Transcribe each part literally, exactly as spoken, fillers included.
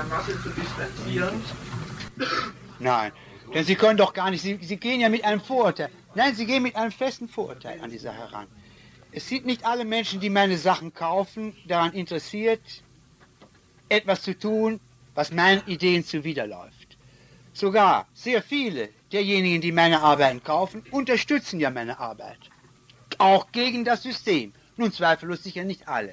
Masse zu distanzieren? Nein, denn Sie können doch gar nicht, Sie, Sie gehen ja mit einem Vorurteil. Nein, Sie gehen mit einem festen Vorurteil an die Sache heran. Es sind nicht alle Menschen, die meine Sachen kaufen, daran interessiert, etwas zu tun, was meinen Ideen zuwiderläuft. Sogar sehr viele derjenigen, die meine Arbeiten kaufen, unterstützen ja meine Arbeit. Auch gegen das System. Nun zweifellos sicher nicht alle.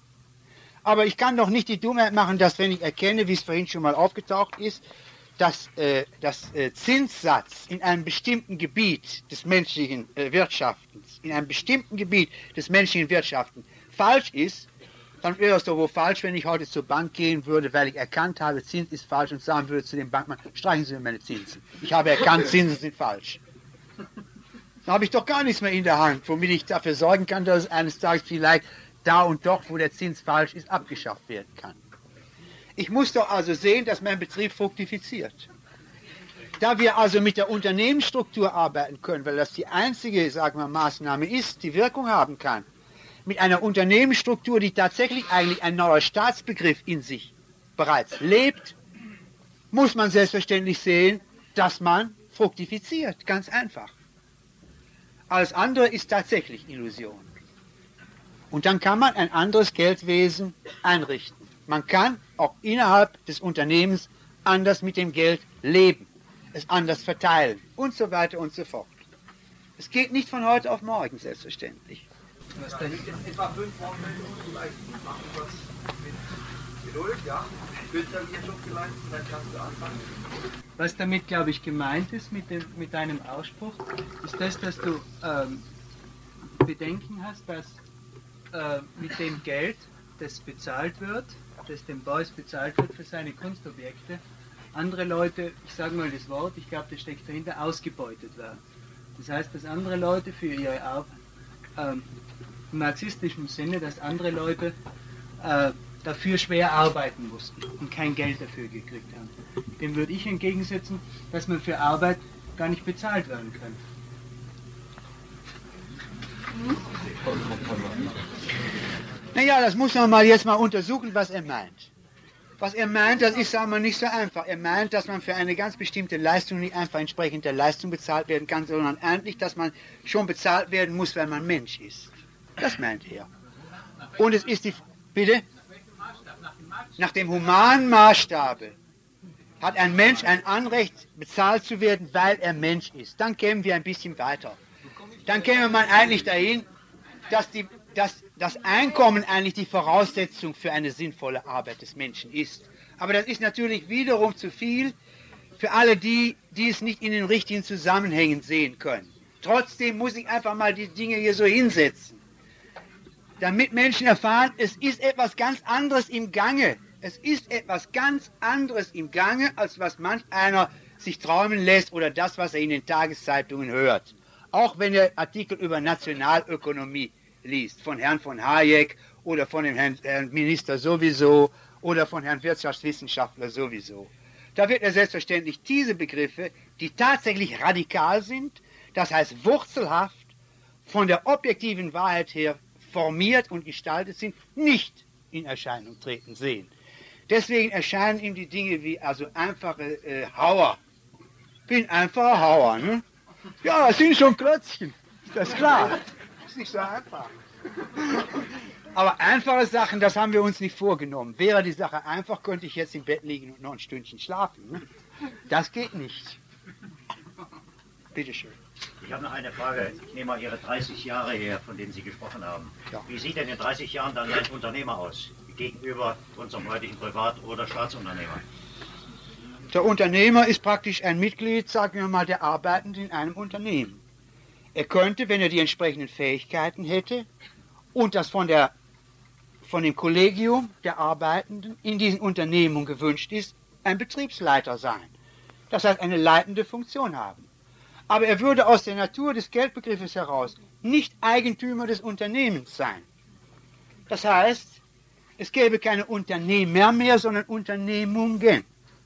Aber ich kann doch nicht die Dummheit machen, dass wenn ich erkenne, wie es vorhin schon mal aufgetaucht ist, dass äh, das äh, Zinssatz in einem bestimmten Gebiet des menschlichen äh, Wirtschaftens, in einem bestimmten Gebiet des menschlichen Wirtschaften falsch ist, dann wäre es doch wohl falsch, wenn ich heute zur Bank gehen würde, weil ich erkannt habe, Zins ist falsch und sagen würde zu dem Bankmann, streichen Sie mir meine Zinsen. Ich habe erkannt, Zinsen sind falsch. Dann habe ich doch gar nichts mehr in der Hand, womit ich dafür sorgen kann, dass es eines Tages vielleicht da und dort, wo der Zins falsch ist, abgeschafft werden kann. Ich muss doch also sehen, dass mein Betrieb fruktifiziert. Da wir also mit der Unternehmensstruktur arbeiten können, weil das die einzige, sagen wir, Maßnahme ist, die Wirkung haben kann, mit einer Unternehmensstruktur, die tatsächlich eigentlich ein neuer Staatsbegriff in sich bereits lebt, muss man selbstverständlich sehen, dass man fruktifiziert, ganz einfach. Alles andere ist tatsächlich Illusion. Und dann kann man ein anderes Geldwesen einrichten. Man kann auch innerhalb des Unternehmens anders mit dem Geld leben, es anders verteilen und so weiter und so fort. Es geht nicht von heute auf morgen, selbstverständlich. Was denn? In etwa fünf Wochen vielleicht machen wir es mit Geduld, ja. Günther hier schon vielleicht, dann kannst du anfangen. Was damit, glaube ich, gemeint ist mit, dem, mit deinem Ausspruch, ist das, dass du ähm, Bedenken hast, dass äh, mit dem Geld, das bezahlt wird, das dem Beuys bezahlt wird für seine Kunstobjekte, andere Leute, ich sage mal das Wort, ich glaube, das steckt dahinter, ausgebeutet werden. Das heißt, dass andere Leute für ihre Arbeit, ähm, im marxistischen Sinne, dass andere Leute äh, dafür schwer arbeiten mussten und kein Geld dafür gekriegt haben. Dem würde ich entgegensetzen, dass man für Arbeit gar nicht bezahlt werden kann. Naja, das muss man mal jetzt mal untersuchen, was er meint. Was er meint, das ist, sagen wir, nicht so einfach. Er meint, dass man für eine ganz bestimmte Leistung nicht einfach entsprechend der Leistung bezahlt werden kann, sondern eigentlich, dass man schon bezahlt werden muss, weil man Mensch ist. Das meint er. Und es ist die... Bitte? Nach dem humanen Maßstabe hat ein Mensch ein Anrecht, bezahlt zu werden, weil er Mensch ist. Dann kämen wir ein bisschen weiter. Dann käme man eigentlich dahin, dass, die, dass das Einkommen eigentlich die Voraussetzung für eine sinnvolle Arbeit des Menschen ist. Aber das ist natürlich wiederum zu viel für alle die, die es nicht in den richtigen Zusammenhängen sehen können. Trotzdem muss ich einfach mal die Dinge hier so hinsetzen, damit Menschen erfahren, es ist etwas ganz anderes im Gange. Es ist etwas ganz anderes im Gange, als was manch einer sich träumen lässt oder das, was er in den Tageszeitungen hört. Auch wenn er Artikel über Nationalökonomie liest, von Herrn von Hayek oder von dem Herrn, Herrn Minister sowieso oder von Herrn Wirtschaftswissenschaftler sowieso. Da wird er selbstverständlich diese Begriffe, die tatsächlich radikal sind, das heißt wurzelhaft, von der objektiven Wahrheit her formiert und gestaltet sind, nicht in Erscheinung treten sehen. Deswegen erscheinen ihm die Dinge wie also einfache äh, Hauer. Bin einfacher Hauer, ne? Ja, das sind schon Klötzchen, ist das klar. Ist nicht so einfach. Aber einfache Sachen, das haben wir uns nicht vorgenommen. Wäre die Sache einfach, könnte ich jetzt im Bett liegen und noch ein Stündchen schlafen. Ne? Das geht nicht. Bitte schön. Ich habe noch eine Frage. Ich nehme mal Ihre dreißig Jahre her, von denen Sie gesprochen haben. Ja. Wie sieht denn in dreißig Jahren dann ein Unternehmer aus, gegenüber unserem heutigen Privat- oder Staatsunternehmer? Der Unternehmer ist praktisch ein Mitglied, sagen wir mal, der Arbeitenden in einem Unternehmen. Er könnte, wenn er die entsprechenden Fähigkeiten hätte und das von, der, von dem Kollegium der Arbeitenden in diesen Unternehmungen gewünscht ist, ein Betriebsleiter sein. Das heißt, eine leitende Funktion haben. Aber er würde aus der Natur des Geldbegriffes heraus nicht Eigentümer des Unternehmens sein. Das heißt, es gäbe keine Unternehmer mehr, sondern Unternehmungen.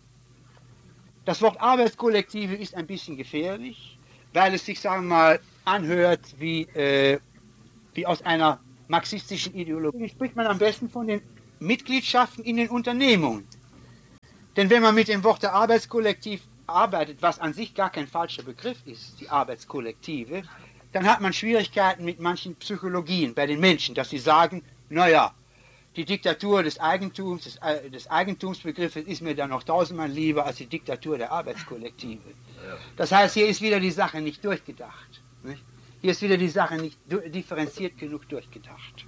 Das Wort Arbeitskollektive ist ein bisschen gefährlich, weil es sich, sagen wir mal, anhört wie, äh, wie aus einer marxistischen Ideologie. Spricht man am besten von den Mitgliedschaften in den Unternehmungen. Denn wenn man mit dem Wort der Arbeitskollektiv arbeitet, was an sich gar kein falscher Begriff ist, die Arbeitskollektive, dann hat man Schwierigkeiten mit manchen Psychologien bei den Menschen, dass sie sagen, naja, die Diktatur des Eigentums, des, äh, des Eigentumsbegriffes ist mir dann noch tausendmal lieber als die Diktatur der Arbeitskollektive. Das heißt, hier ist wieder die Sache nicht durchgedacht. Nicht? Hier ist wieder die Sache nicht differenziert genug durchgedacht.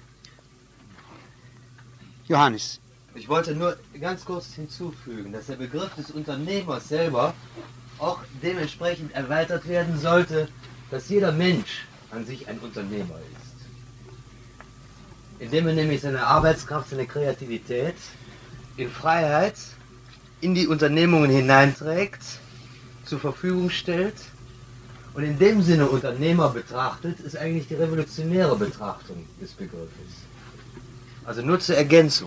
Johannes. Ich wollte nur ganz kurz hinzufügen, dass der Begriff des Unternehmers selber auch dementsprechend erweitert werden sollte, dass jeder Mensch an sich ein Unternehmer ist. Indem er nämlich seine Arbeitskraft, seine Kreativität in Freiheit in die Unternehmungen hineinträgt, zur Verfügung stellt und in dem Sinne Unternehmer betrachtet, ist eigentlich die revolutionäre Betrachtung des Begriffes. Also nur zur Ergänzung.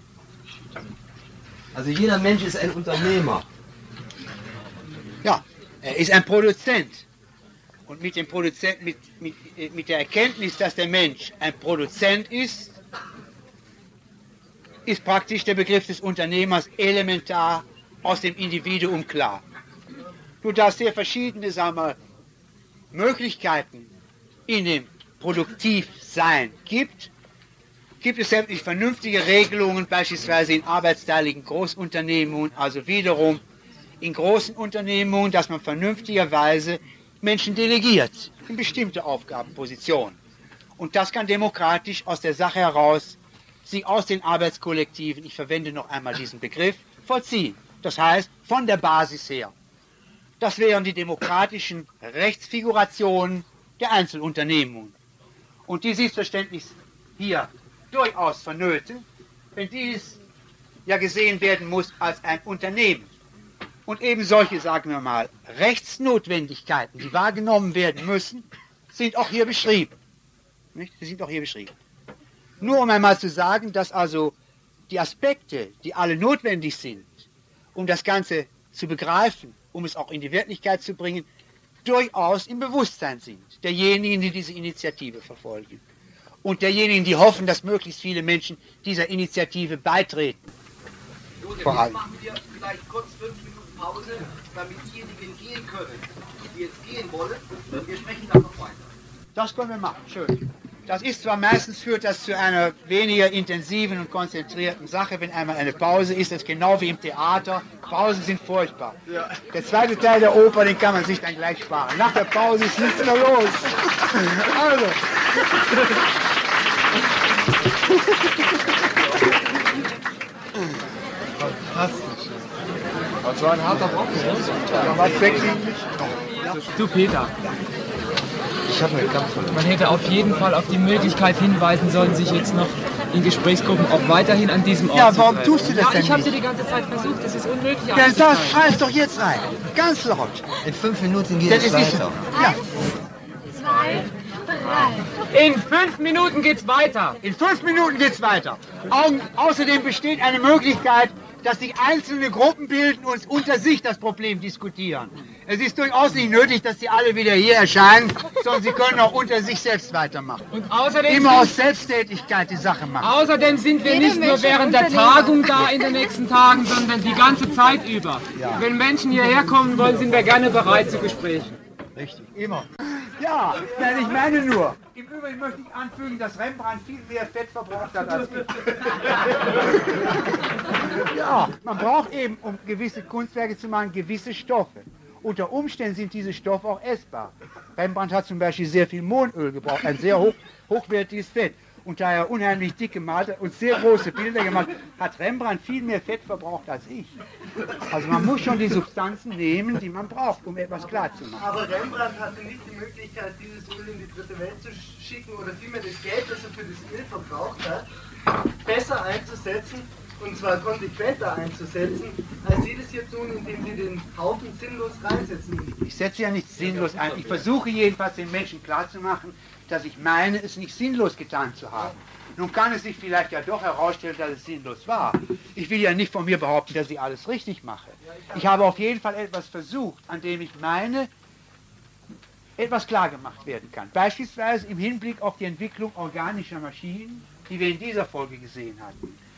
Also jeder Mensch ist ein Unternehmer. Ja, er ist ein Produzent. Und mit dem Produzent, mit, mit, mit der Erkenntnis, dass der Mensch ein Produzent ist, ist praktisch der Begriff des Unternehmers elementar aus dem Individuum klar. Nur da es sehr verschiedene, sagen wir, Möglichkeiten in dem Produktivsein gibt, gibt es sämtlich vernünftige Regelungen, beispielsweise in arbeitsteiligen Großunternehmungen, also wiederum in großen Unternehmungen, dass man vernünftigerweise Menschen delegiert in bestimmte Aufgabenpositionen. Und das kann demokratisch aus der Sache heraus sich aus den Arbeitskollektiven, ich verwende noch einmal diesen Begriff, vollziehen. Das heißt, von der Basis her. Das wären die demokratischen Rechtsfigurationen der Einzelunternehmungen. Und die sind verständlich hier durchaus vonnöten, wenn dies ja gesehen werden muss als ein Unternehmen. Und eben solche, sagen wir mal, Rechtsnotwendigkeiten, die wahrgenommen werden müssen, sind auch hier beschrieben. Nicht? Sie sind auch hier beschrieben. Nur um einmal zu sagen, dass also die Aspekte, die alle notwendig sind, um das Ganze zu begreifen, um es auch in die Wirklichkeit zu bringen, durchaus im Bewusstsein sind, derjenigen, die diese Initiative verfolgen. Und derjenigen, die hoffen, dass möglichst viele Menschen dieser Initiative beitreten. Josef, Vor jetzt allem. machen wir vielleicht kurz fünf Minuten Pause, damit diejenigen gehen können, die jetzt gehen wollen. Wir sprechen dann noch weiter. Das können wir machen, schön. Das ist zwar meistens, führt das zu einer weniger intensiven und konzentrierten Sache, wenn einmal eine Pause ist, das ist genau wie im Theater. Pausen sind furchtbar. Ja. Der zweite Teil der Oper, den kann man sich dann gleich sparen. Nach der Pause ist nichts mehr los. Also. Fantastisch. Das war ein harter Brocken. Da war sexy. Du Peter, Ich habe eine Kampf. man hätte auf jeden Fall auf die Möglichkeit hinweisen sollen, sich jetzt noch in Gesprächsgruppen auch weiterhin an diesem Ort Ja, zu warum treffen. tust du das Ja, denn ich habe nicht? dir die ganze Zeit versucht, das ist unmöglich. Ja, das auszuschalten. schreist doch jetzt rein. Ganz laut. In fünf Minuten geht Das es ist nicht weiter. Ja, Zwei, drei. In fünf Minuten geht's weiter. in fünf Minuten geht's weiter. Au außerdem besteht eine Möglichkeit, dass sich einzelne Gruppen bilden und unter sich das Problem diskutieren. Es ist durchaus nicht nötig, dass sie alle wieder hier erscheinen, sondern sie können auch unter sich selbst weitermachen. Und außerdem Immer aus sind, Selbsttätigkeit die Sache machen. außerdem sind wir Jeder nicht nur Mensch ein während der Unternehmer. Tagung da in den nächsten Tagen, sondern die ganze Zeit über. Wenn Menschen hierher kommen wollen, sind wir gerne bereit zu Gesprächen. Richtig, immer. Ja, nein, ich meine nur. Im Übrigen möchte ich anfügen, dass Rembrandt viel mehr Fett verbraucht hat als ich. Ja, man braucht eben, um gewisse Kunstwerke zu machen, gewisse Stoffe. Unter Umständen sind diese Stoffe auch essbar. Rembrandt hat zum Beispiel sehr viel Mohnöl gebraucht, ein sehr hoch, hochwertiges Fett. Und da er unheimlich dick gemalt hat und sehr große Bilder gemacht hat, hat Rembrandt viel mehr Fett verbraucht als ich. Also man muss schon die Substanzen nehmen, die man braucht, um etwas klarzumachen. Aber Rembrandt hatte nicht die Möglichkeit, dieses Öl in die dritte Welt zu schicken oder vielmehr das Geld, das er für das Öl verbraucht hat, besser einzusetzen, und zwar konsequenter einzusetzen, als Sie das hier tun, indem Sie den Haufen sinnlos reinsetzen. Ich setze ja nicht sinnlos ein. Ich versuche jedenfalls den Menschen klarzumachen, dass ich meine, es nicht sinnlos getan zu haben. Nun kann es sich vielleicht ja doch herausstellen, dass es sinnlos war. Ich will ja nicht von mir behaupten, dass ich alles richtig mache. Ich habe auf jeden Fall etwas versucht, an dem ich meine, etwas klar gemacht werden kann. Beispielsweise im Hinblick auf die Entwicklung organischer Maschinen, die wir in dieser Folge gesehen hatten.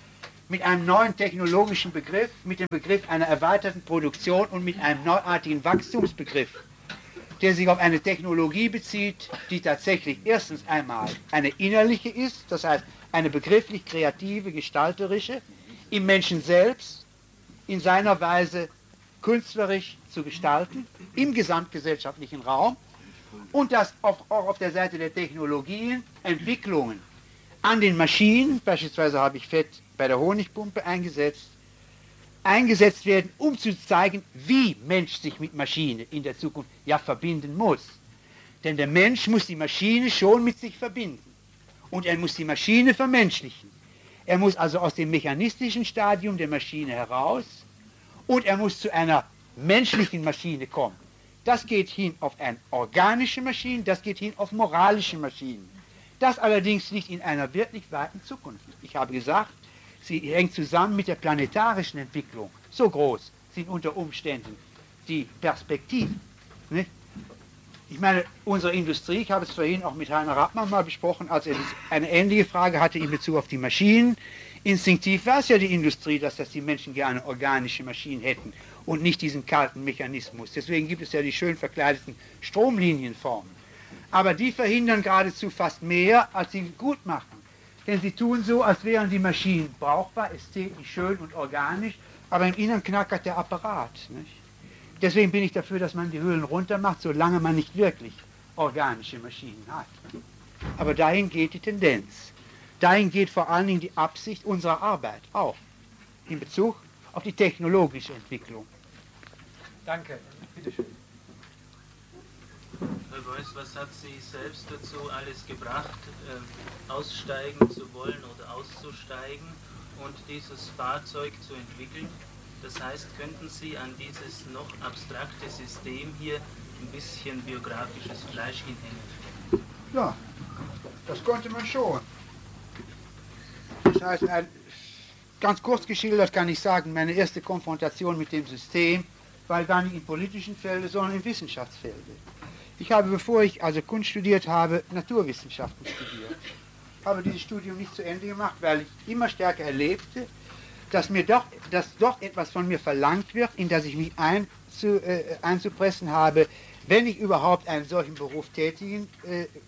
mit einem neuen technologischen Begriff, mit dem Begriff einer erweiterten Produktion und mit einem neuartigen Wachstumsbegriff, der sich auf eine Technologie bezieht, die tatsächlich erstens einmal eine innerliche ist, das heißt eine begrifflich kreative, gestalterische, im Menschen selbst in seiner Weise künstlerisch zu gestalten, im gesamtgesellschaftlichen Raum, und dass auch auf der Seite der Technologien Entwicklungen an den Maschinen, beispielsweise habe ich Fett bei der Honigpumpe eingesetzt, eingesetzt werden, um zu zeigen, wie Mensch sich mit Maschine in der Zukunft ja verbinden muss. Denn der Mensch muss die Maschine schon mit sich verbinden. Und er muss die Maschine vermenschlichen. Er muss also aus dem mechanistischen Stadium der Maschine heraus und er muss zu einer menschlichen Maschine kommen. Das geht hin auf eine organische Maschine, das geht hin auf moralische Maschinen. Das allerdings liegt in einer wirklich weiten Zukunft. Ich habe gesagt, sie hängt zusammen mit der planetarischen Entwicklung. So groß sind unter Umständen die Perspektiven. Nicht? Ich meine, unsere Industrie, ich habe es vorhin auch mit Heiner Rappmann mal besprochen, als er eine ähnliche Frage hatte in Bezug auf die Maschinen. Instinktiv war es ja die Industrie, dass das die Menschen gerne organische Maschinen hätten und nicht diesen kalten Mechanismus. Deswegen gibt es ja die schön verkleideten Stromlinienformen. Aber die verhindern geradezu fast mehr, als sie gut machen. Denn sie tun so, als wären die Maschinen brauchbar, ästhetisch, schön und organisch, aber im Inneren knackert der Apparat. Nicht? Deswegen bin ich dafür, dass man die Höhlen runter macht, solange man nicht wirklich organische Maschinen hat. Aber dahin geht die Tendenz. Dahin geht vor allen Dingen die Absicht unserer Arbeit auch, in Bezug auf die technologische Entwicklung. Danke. Bitte schön. Herr Beuys, was hat Sie selbst dazu alles gebracht, äh, aussteigen zu wollen oder auszusteigen und dieses Fahrzeug zu entwickeln? Das heißt, könnten Sie an dieses noch abstrakte System hier ein bisschen biografisches Fleisch hinhängen? Ja, das konnte man schon. Das heißt, ein, ganz kurz geschildert kann ich sagen, meine erste Konfrontation mit dem System war gar nicht im politischen Felde, sondern im Wissenschaftsfelde. Ich habe, bevor ich also Kunst studiert habe, Naturwissenschaften studiert. Habe dieses Studium nicht zu Ende gemacht, weil ich immer stärker erlebte, dass mir doch, dass doch etwas von mir verlangt wird, in das ich mich einzu, äh, einzupressen habe, wenn ich überhaupt einen solchen Beruf tätigen äh, äh,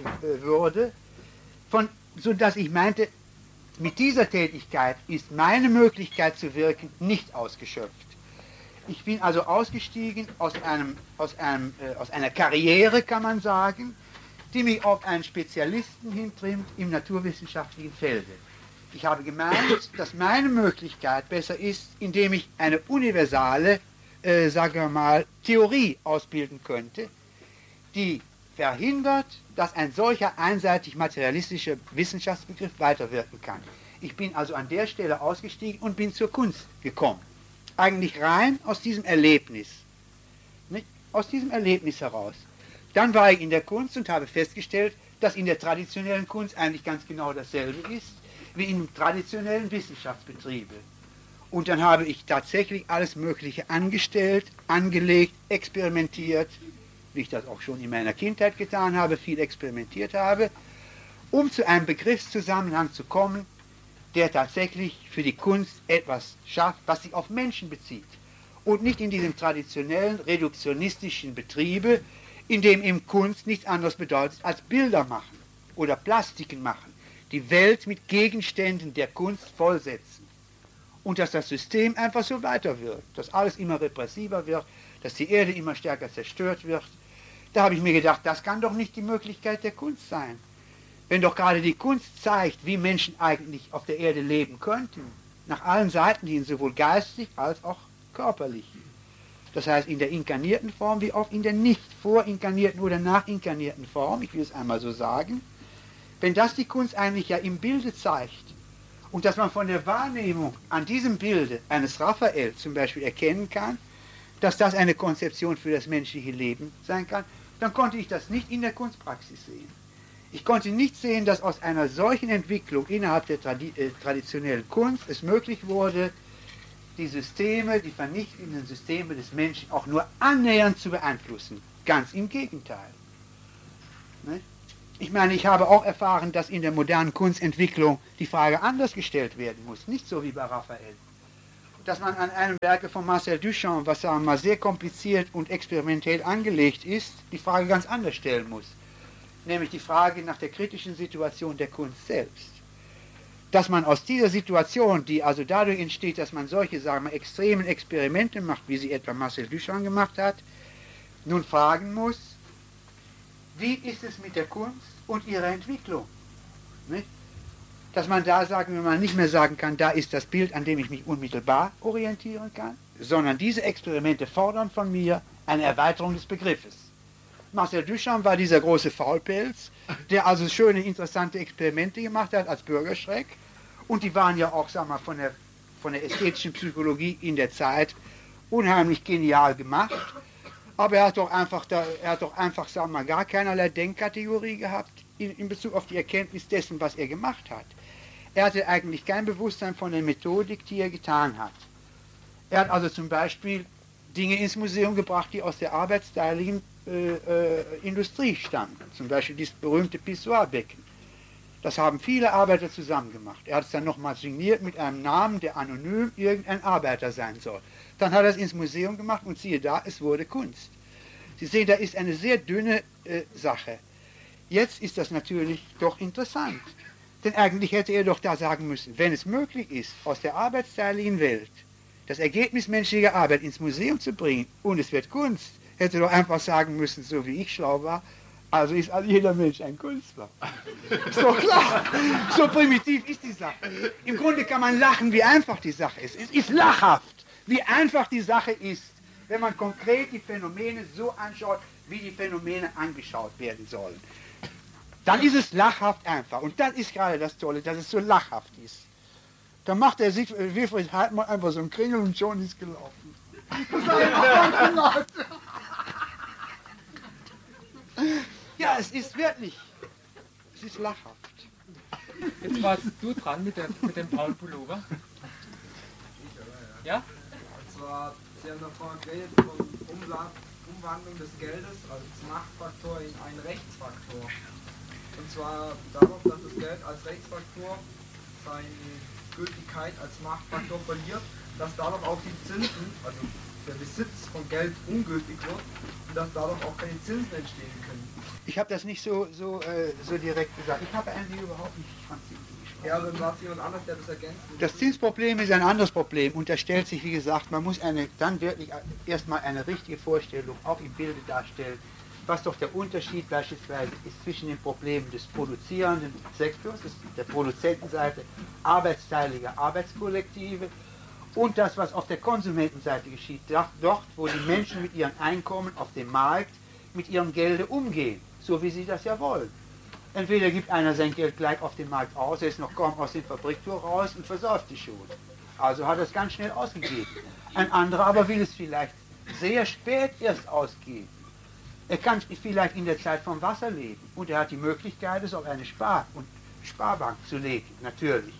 würde, von, so dass ich meinte, mit dieser Tätigkeit ist meine Möglichkeit zu wirken nicht ausgeschöpft. Ich bin also ausgestiegen aus, einem, aus, einem, äh, aus einer Karriere, kann man sagen, die mich auf einen Spezialisten hintrimmt im naturwissenschaftlichen Felde. Ich habe gemeint, dass meine Möglichkeit besser ist, indem ich eine universale, äh, sagen wir mal, Theorie ausbilden könnte, die verhindert, dass ein solcher einseitig materialistischer Wissenschaftsbegriff weiterwirken kann. Ich bin also an der Stelle ausgestiegen und bin zur Kunst gekommen. Eigentlich rein aus diesem Erlebnis. Nicht? Aus diesem Erlebnis heraus. Dann war ich in der Kunst und habe festgestellt, dass in der traditionellen Kunst eigentlich ganz genau dasselbe ist, wie im traditionellen Wissenschaftsbetriebe. Und dann habe ich tatsächlich alles Mögliche angestellt, angelegt, experimentiert, wie ich das auch schon in meiner Kindheit getan habe, viel experimentiert habe, um zu einem Begriffszusammenhang zu kommen, der tatsächlich für die Kunst etwas schafft, was sich auf Menschen bezieht. Und nicht in diesem traditionellen, reduktionistischen Betriebe, in dem eben Kunst nichts anderes bedeutet als Bilder machen oder Plastiken machen, die Welt mit Gegenständen der Kunst vollsetzen. Und dass das System einfach so weiter wird, dass alles immer repressiver wird, dass die Erde immer stärker zerstört wird. Da habe ich mir gedacht, das kann doch nicht die Möglichkeit der Kunst sein. Wenn doch gerade die Kunst zeigt, wie Menschen eigentlich auf der Erde leben könnten, nach allen Seiten hin, sowohl geistig als auch körperlich. Das heißt, in der inkarnierten Form wie auch in der nicht vorinkarnierten oder nachinkarnierten Form, ich will es einmal so sagen, wenn das die Kunst eigentlich ja im Bilde zeigt und dass man von der Wahrnehmung an diesem Bilde eines Raphael zum Beispiel erkennen kann, dass das eine Konzeption für das menschliche Leben sein kann, dann konnte ich das nicht in der Kunstpraxis sehen. Ich konnte nicht sehen, dass aus einer solchen Entwicklung innerhalb der Tradi äh, traditionellen Kunst es möglich wurde, die Systeme, die vernichtenden Systeme des Menschen auch nur annähernd zu beeinflussen. Ganz im Gegenteil. Ne? Ich meine, ich habe auch erfahren, dass in der modernen Kunstentwicklung die Frage anders gestellt werden muss, nicht so wie bei Raphael. Dass man an einem Werke von Marcel Duchamp, was sagen wir mal sehr kompliziert und experimentell angelegt ist, die Frage ganz anders stellen muss. Nämlich die Frage nach der kritischen Situation der Kunst selbst. Dass man aus dieser Situation, die also dadurch entsteht, dass man solche, sagen wir, extremen Experimente macht, wie sie etwa Marcel Duchamp gemacht hat, nun fragen muss, wie ist es mit der Kunst und ihrer Entwicklung? Nicht? Dass man da, sagen wir mal, nicht mehr sagen kann, da ist das Bild, an dem ich mich unmittelbar orientieren kann, sondern diese Experimente fordern von mir eine Erweiterung des Begriffes. Marcel Duchamp war dieser große Faulpelz, der also schöne, interessante Experimente gemacht hat als Bürgerschreck, und die waren ja auch, sagen wir mal, von der, von der ästhetischen Psychologie in der Zeit unheimlich genial gemacht. Aber er hat doch einfach, da, er hat doch einfach, sagen wir mal, gar keinerlei Denkkategorie gehabt in, in Bezug auf die Erkenntnis dessen, was er gemacht hat. Er hatte eigentlich kein Bewusstsein von der Methodik, die er getan hat. Er hat also zum Beispiel Dinge ins Museum gebracht, die aus der arbeitsteiligen äh, äh, Industrie stammen. Zum Beispiel dieses berühmte Pissoirbecken. Das haben viele Arbeiter zusammen gemacht. Er hat es dann nochmal signiert mit einem Namen, der anonym irgendein Arbeiter sein soll. Dann hat er es ins Museum gemacht und siehe da, es wurde Kunst. Sie sehen, da ist eine sehr dünne äh, Sache. Jetzt ist das natürlich doch interessant. Denn eigentlich hätte er doch da sagen müssen, wenn es möglich ist, aus der arbeitsteiligen Welt das Ergebnis menschlicher Arbeit ins Museum zu bringen und es wird Kunst, hätte er doch einfach sagen müssen, so wie ich schlau war, also ist also jeder Mensch ein Künstler. Ist doch klar. So primitiv ist die Sache. Im Grunde kann man lachen, wie einfach die Sache ist. Es ist lachhaft, wie einfach die Sache ist, wenn man konkret die Phänomene so anschaut, wie die Phänomene angeschaut werden sollen. Dann ist es lachhaft einfach. Und das ist gerade das Tolle, dass es so lachhaft ist. Dann macht er sich, Wilfried Hartmann, einfach so einen Kringel und schon ist gelaufen. Ja, es ist wirklich, es ist lachhaft. Jetzt warst du dran mit, der, mit dem Paul Pullover. Ja? Und zwar, Sie haben davor geredet von Umla Umwandlung des Geldes als Machtfaktor in einen Rechtsfaktor. Und zwar darauf, dass das Geld als Rechtsfaktor seine Gültigkeit als Machtfaktor verliert, dass dadurch auch die Zinsen, also der Besitz von Geld ungültig wird und dass dadurch auch keine Zinsen entstehen können. Ich habe das nicht so, so, äh, so direkt gesagt. Ich habe eigentlich überhaupt nicht von Zinsen gesprochen. Ja, dann war es jemand anders, der das ergänzt. Das Zinsproblem ist ein anderes Problem und da stellt sich, wie gesagt, man muss eine, dann wirklich erstmal eine richtige Vorstellung auch im Bilde darstellen, was doch der Unterschied beispielsweise ist zwischen den Problemen des produzierenden Sektors, der Produzentenseite, arbeitsteilige Arbeitskollektive, und das, was auf der Konsumentenseite geschieht, dort, wo die Menschen mit ihren Einkommen auf dem Markt mit ihrem Gelde umgehen, so wie sie das ja wollen. Entweder gibt einer sein Geld gleich auf dem Markt aus, er ist noch kaum aus dem Fabriktor raus und versäuft die schon. Also hat er es ganz schnell ausgegeben. Ein anderer aber will es vielleicht sehr spät erst ausgeben. Er kann vielleicht in der Zeit vom Wasser leben und er hat die Möglichkeit, es auf eine Spar- und Sparbank zu legen, natürlich.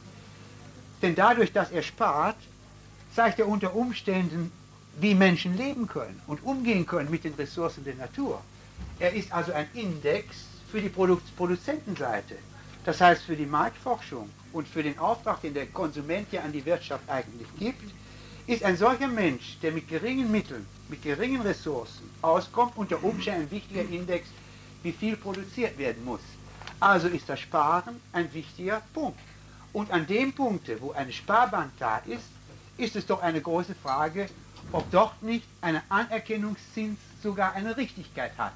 Denn dadurch, dass er spart, zeigt er unter Umständen, wie Menschen leben können und umgehen können mit den Ressourcen der Natur. Er ist also ein Index für die Produ Produzentenseite, das heißt für die Marktforschung und für den Auftrag, den der Konsument ja an die Wirtschaft eigentlich gibt, ist ein solcher Mensch, der mit geringen Mitteln, mit geringen Ressourcen auskommt, unter Umständen ein wichtiger Index, wie viel produziert werden muss. Also ist das Sparen ein wichtiger Punkt. Und an dem Punkt, wo eine Sparbank da ist, ist es doch eine große Frage, ob dort nicht ein Anerkennungszins sogar eine Richtigkeit hat.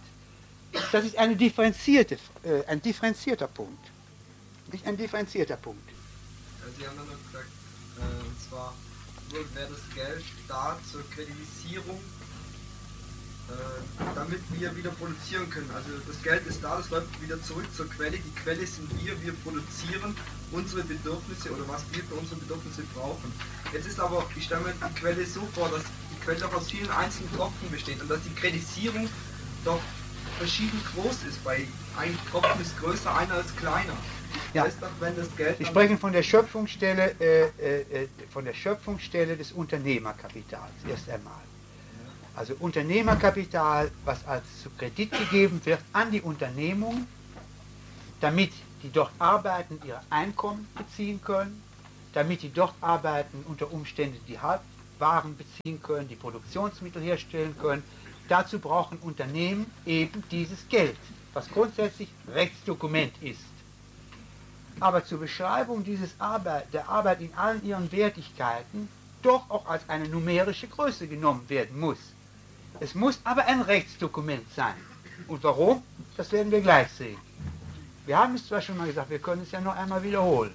Das ist eine differenzierte, äh, ein differenzierter Punkt. Nicht ein differenzierter Punkt. Sie haben dann noch gesagt, äh, und zwar wäre das Geld da zur Kreditisierung, äh, damit wir wieder produzieren können. Also das Geld ist da, das läuft wieder zurück zur Quelle. Die Quelle sind wir, wir produzieren unsere Bedürfnisse oder was wir für unsere Bedürfnisse brauchen. Jetzt ist aber, ich stelle mir die Quelle so vor, dass die Quelle doch aus vielen einzelnen Tropfen besteht und dass die Kredisierung doch verschieden groß ist. Bei ein Tropfen ist größer, einer ist kleiner. Ja. Das heißt doch, wenn das Geld Wir sprechen von der Schöpfungsstelle, äh, äh, von der Schöpfungsstelle des Unternehmerkapitals erst einmal. Also Unternehmerkapital, was als zu Kredit gegeben wird an die Unternehmung, damit die dort arbeiten, ihre Einkommen beziehen können, damit die dort arbeiten, unter Umständen die Halbwaren beziehen können, die Produktionsmittel herstellen können. Dazu brauchen Unternehmen eben dieses Geld, was grundsätzlich Rechtsdokument ist. Aber zur Beschreibung dieses Arbeit, der Arbeit in allen ihren Wertigkeiten doch auch als eine numerische Größe genommen werden muss. Es muss aber ein Rechtsdokument sein. Und warum? Das werden wir gleich sehen. Wir haben es zwar schon mal gesagt, wir können es ja noch einmal wiederholen.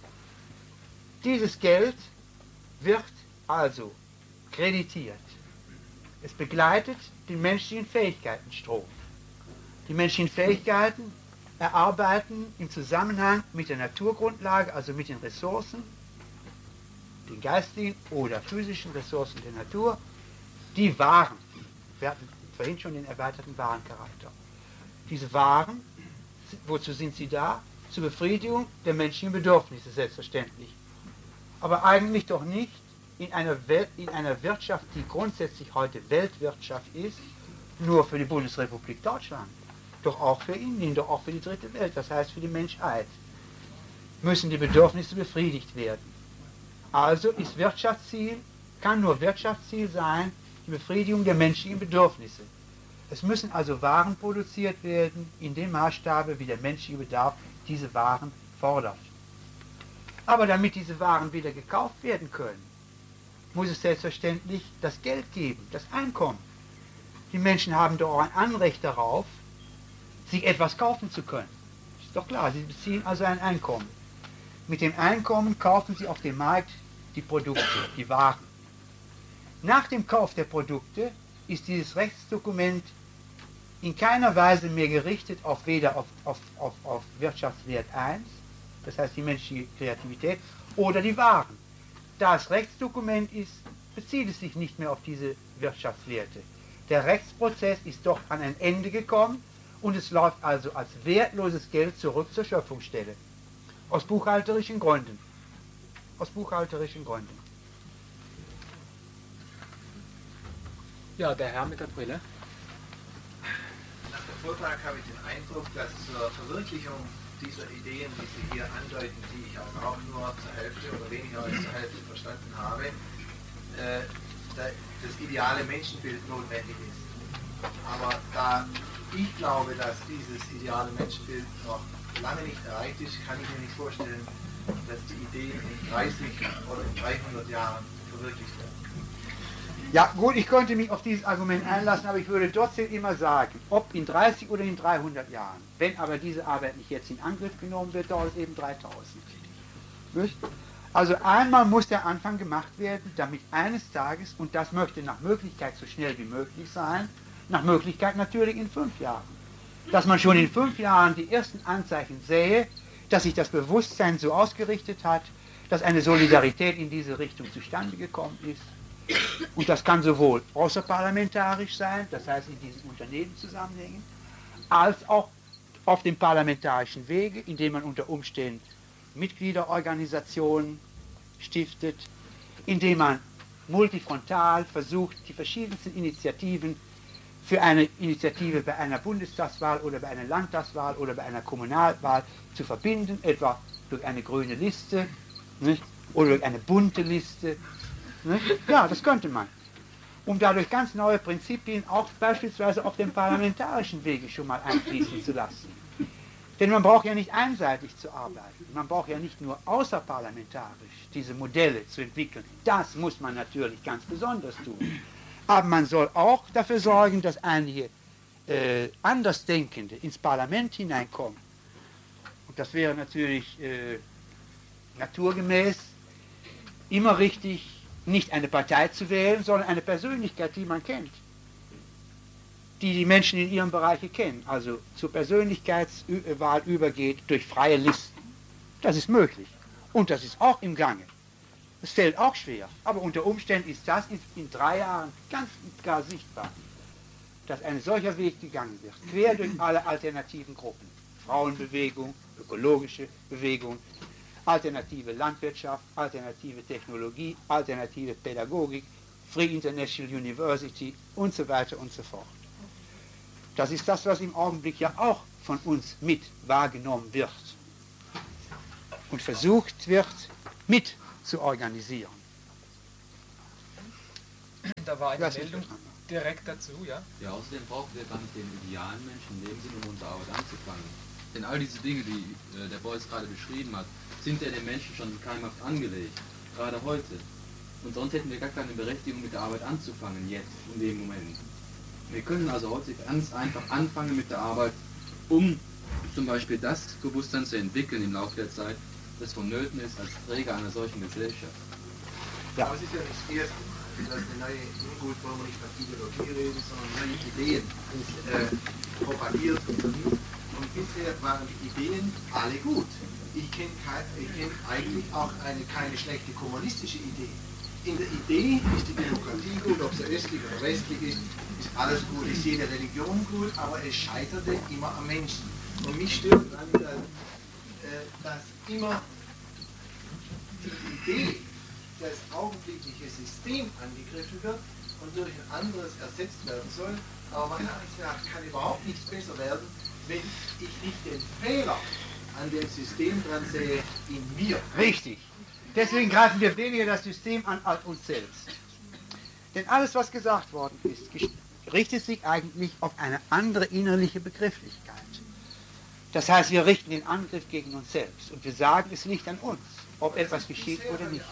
Dieses Geld wird also kreditiert. Es begleitet den menschlichen Fähigkeitenstrom. Die menschlichen Fähigkeiten erarbeiten im Zusammenhang mit der Naturgrundlage, also mit den Ressourcen, den geistigen oder physischen Ressourcen der Natur, die Waren. Wir hatten vorhin schon den erweiterten Warencharakter. Diese Waren, wozu sind sie da? Zur Befriedigung der menschlichen Bedürfnisse selbstverständlich. Aber eigentlich doch nicht in einer, Welt, in einer Wirtschaft, die grundsätzlich heute Weltwirtschaft ist, nur für die Bundesrepublik Deutschland. Doch auch für Indien, doch auch für die dritte Welt, das heißt für die Menschheit, müssen die Bedürfnisse befriedigt werden. Also ist Wirtschaftsziel, kann nur Wirtschaftsziel sein, die Befriedigung der menschlichen Bedürfnisse. Es müssen also Waren produziert werden, in dem Maßstabe, wie der menschliche Bedarf diese Waren fordert. Aber damit diese Waren wieder gekauft werden können, muss es selbstverständlich das Geld geben, das Einkommen. Die Menschen haben doch auch ein Anrecht darauf, sich etwas kaufen zu können. Ist doch klar, sie beziehen also ein Einkommen. Mit dem Einkommen kaufen sie auf dem Markt die Produkte, die Waren. Nach dem Kauf der Produkte ist dieses Rechtsdokument in keiner Weise mehr gerichtet auf weder auf, auf, auf, auf Wirtschaftswert eins, das heißt die menschliche Kreativität, oder die Waren. Da es Rechtsdokument ist, bezieht es sich nicht mehr auf diese Wirtschaftswerte. Der Rechtsprozess ist doch an ein Ende gekommen und es läuft also als wertloses Geld zurück zur Schöpfungsstelle. Aus buchhalterischen Gründen. Aus buchhalterischen Gründen. Ja, der Herr mit der Brille. Nach dem Vortrag habe ich den Eindruck, dass zur Verwirklichung dieser Ideen, die Sie hier andeuten, die ich auch nur zur Hälfte oder weniger als zur Hälfte verstanden habe, äh, das ideale Menschenbild notwendig ist. Aber da ich glaube, dass dieses ideale Menschenbild noch lange nicht erreicht ist, kann ich mir nicht vorstellen, dass die Ideen in dreißig oder in dreihundert Jahren verwirklicht werden. Ja gut, ich könnte mich auf dieses Argument einlassen, aber ich würde trotzdem immer sagen, ob in dreißig oder in dreihundert Jahren, wenn aber diese Arbeit nicht jetzt in Angriff genommen wird, dauert es eben dreitausend. Nicht? Also einmal muss der Anfang gemacht werden, damit eines Tages, und das möchte nach Möglichkeit so schnell wie möglich sein, nach Möglichkeit natürlich in fünf Jahren, dass man schon in fünf Jahren die ersten Anzeichen sähe, dass sich das Bewusstsein so ausgerichtet hat, dass eine Solidarität in diese Richtung zustande gekommen ist. Und das kann sowohl außerparlamentarisch sein, das heißt in diesen Unternehmenszusammenhängen, als auch auf dem parlamentarischen Wege, indem man unter Umständen Mitgliederorganisationen stiftet, indem man multifrontal versucht, die verschiedensten Initiativen für eine Initiative bei einer Bundestagswahl oder bei einer Landtagswahl oder bei einer Kommunalwahl zu verbinden, etwa durch eine grüne Liste, nicht? Oder durch eine bunte Liste. Nicht? Ja, das könnte man. Um dadurch ganz neue Prinzipien auch beispielsweise auf dem parlamentarischen Wege schon mal einfließen zu lassen. Denn man braucht ja nicht einseitig zu arbeiten. Man braucht ja nicht nur außerparlamentarisch diese Modelle zu entwickeln. Das muss man natürlich ganz besonders tun. Aber man soll auch dafür sorgen, dass einige äh, Andersdenkende ins Parlament hineinkommen. Und das wäre natürlich äh, naturgemäß immer richtig, nicht eine Partei zu wählen, sondern eine Persönlichkeit, die man kennt. Die die Menschen in ihrem Bereich kennen. Also zur Persönlichkeitswahl übergeht durch freie Listen. Das ist möglich. Und das ist auch im Gange. Es fällt auch schwer, aber unter Umständen ist das in, in drei Jahren ganz klar sichtbar, dass ein solcher Weg gegangen wird, quer durch alle alternativen Gruppen. Frauenbewegung, ökologische Bewegung, alternative Landwirtschaft, alternative Technologie, alternative Pädagogik, Free International University und so weiter und so fort. Das ist das, was im Augenblick ja auch von uns mit wahrgenommen wird und versucht wird, mit zu organisieren. Da war eine Meldung direkt dazu, ja? Ja, außerdem brauchen wir gar nicht den idealen Menschen in dem Sinne, um unsere Arbeit anzufangen. Denn all diese Dinge, die äh, der Beuys gerade beschrieben hat, sind ja den Menschen schon keimhaft angelegt, gerade heute. Und sonst hätten wir gar keine Berechtigung, mit der Arbeit anzufangen, jetzt, in dem Moment. Wir können also heute ganz einfach anfangen mit der Arbeit, um zum Beispiel das Bewusstsein zu entwickeln im Laufe der Zeit, das vonnöten ist als Träger einer solchen Gesellschaft. Ja. Aber es ist ja nicht das erste Mal, dass eine neue Ungut, wollen wir nicht von Ideologie reden, sondern neue Ideen äh, propagiert und vermittelt. Und bisher waren die Ideen alle gut. Ich kenne kenn eigentlich auch eine, keine schlechte kommunistische Idee. In der Idee ist die Demokratie gut, ob sie östlich oder westlich ist, ist alles gut, ist jede Religion gut, aber es scheiterte immer am Menschen. Und mich stört an, dass immer die Idee, das augenblickliche System angegriffen wird und durch ein anderes ersetzt werden soll. Aber meiner Ansicht nach kann überhaupt nichts besser werden, wenn ich nicht den Fehler an dem System dran sehe in mir. Richtig. Deswegen greifen wir weniger das System an als uns selbst. Denn alles, was gesagt worden ist, richtet sich eigentlich auf eine andere innerliche Begrifflichkeit. Das heißt, wir richten den Angriff gegen uns selbst und wir sagen, es liegt an uns, ob etwas geschieht oder nicht.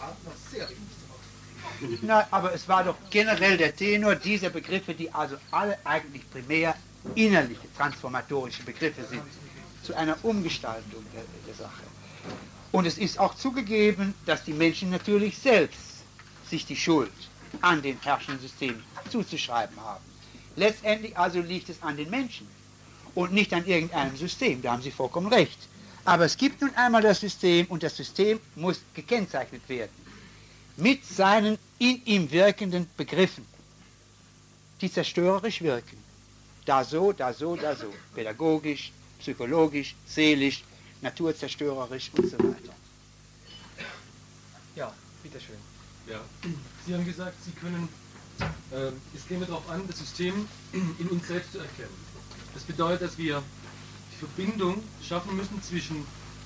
Na, aber es war doch generell der Tenor dieser Begriffe, die also alle eigentlich primär innerliche, transformatorische Begriffe sind, zu einer Umgestaltung der, der Sache. Und es ist auch zugegeben, dass die Menschen natürlich selbst sich die Schuld an den herrschenden Systemen zuzuschreiben haben. Letztendlich also liegt es an den Menschen und nicht an irgendeinem System, da haben Sie vollkommen recht. Aber es gibt nun einmal das System und das System muss gekennzeichnet werden mit seinen in ihm wirkenden Begriffen, die zerstörerisch wirken. Da so, da so, da so. Pädagogisch, psychologisch, seelisch, naturzerstörerisch und so weiter. Ja, bitteschön. Ja, Sie haben gesagt, Sie können, äh, es käme darauf an, das System in uns selbst zu erkennen. Das bedeutet, dass wir die Verbindung schaffen müssen zwischen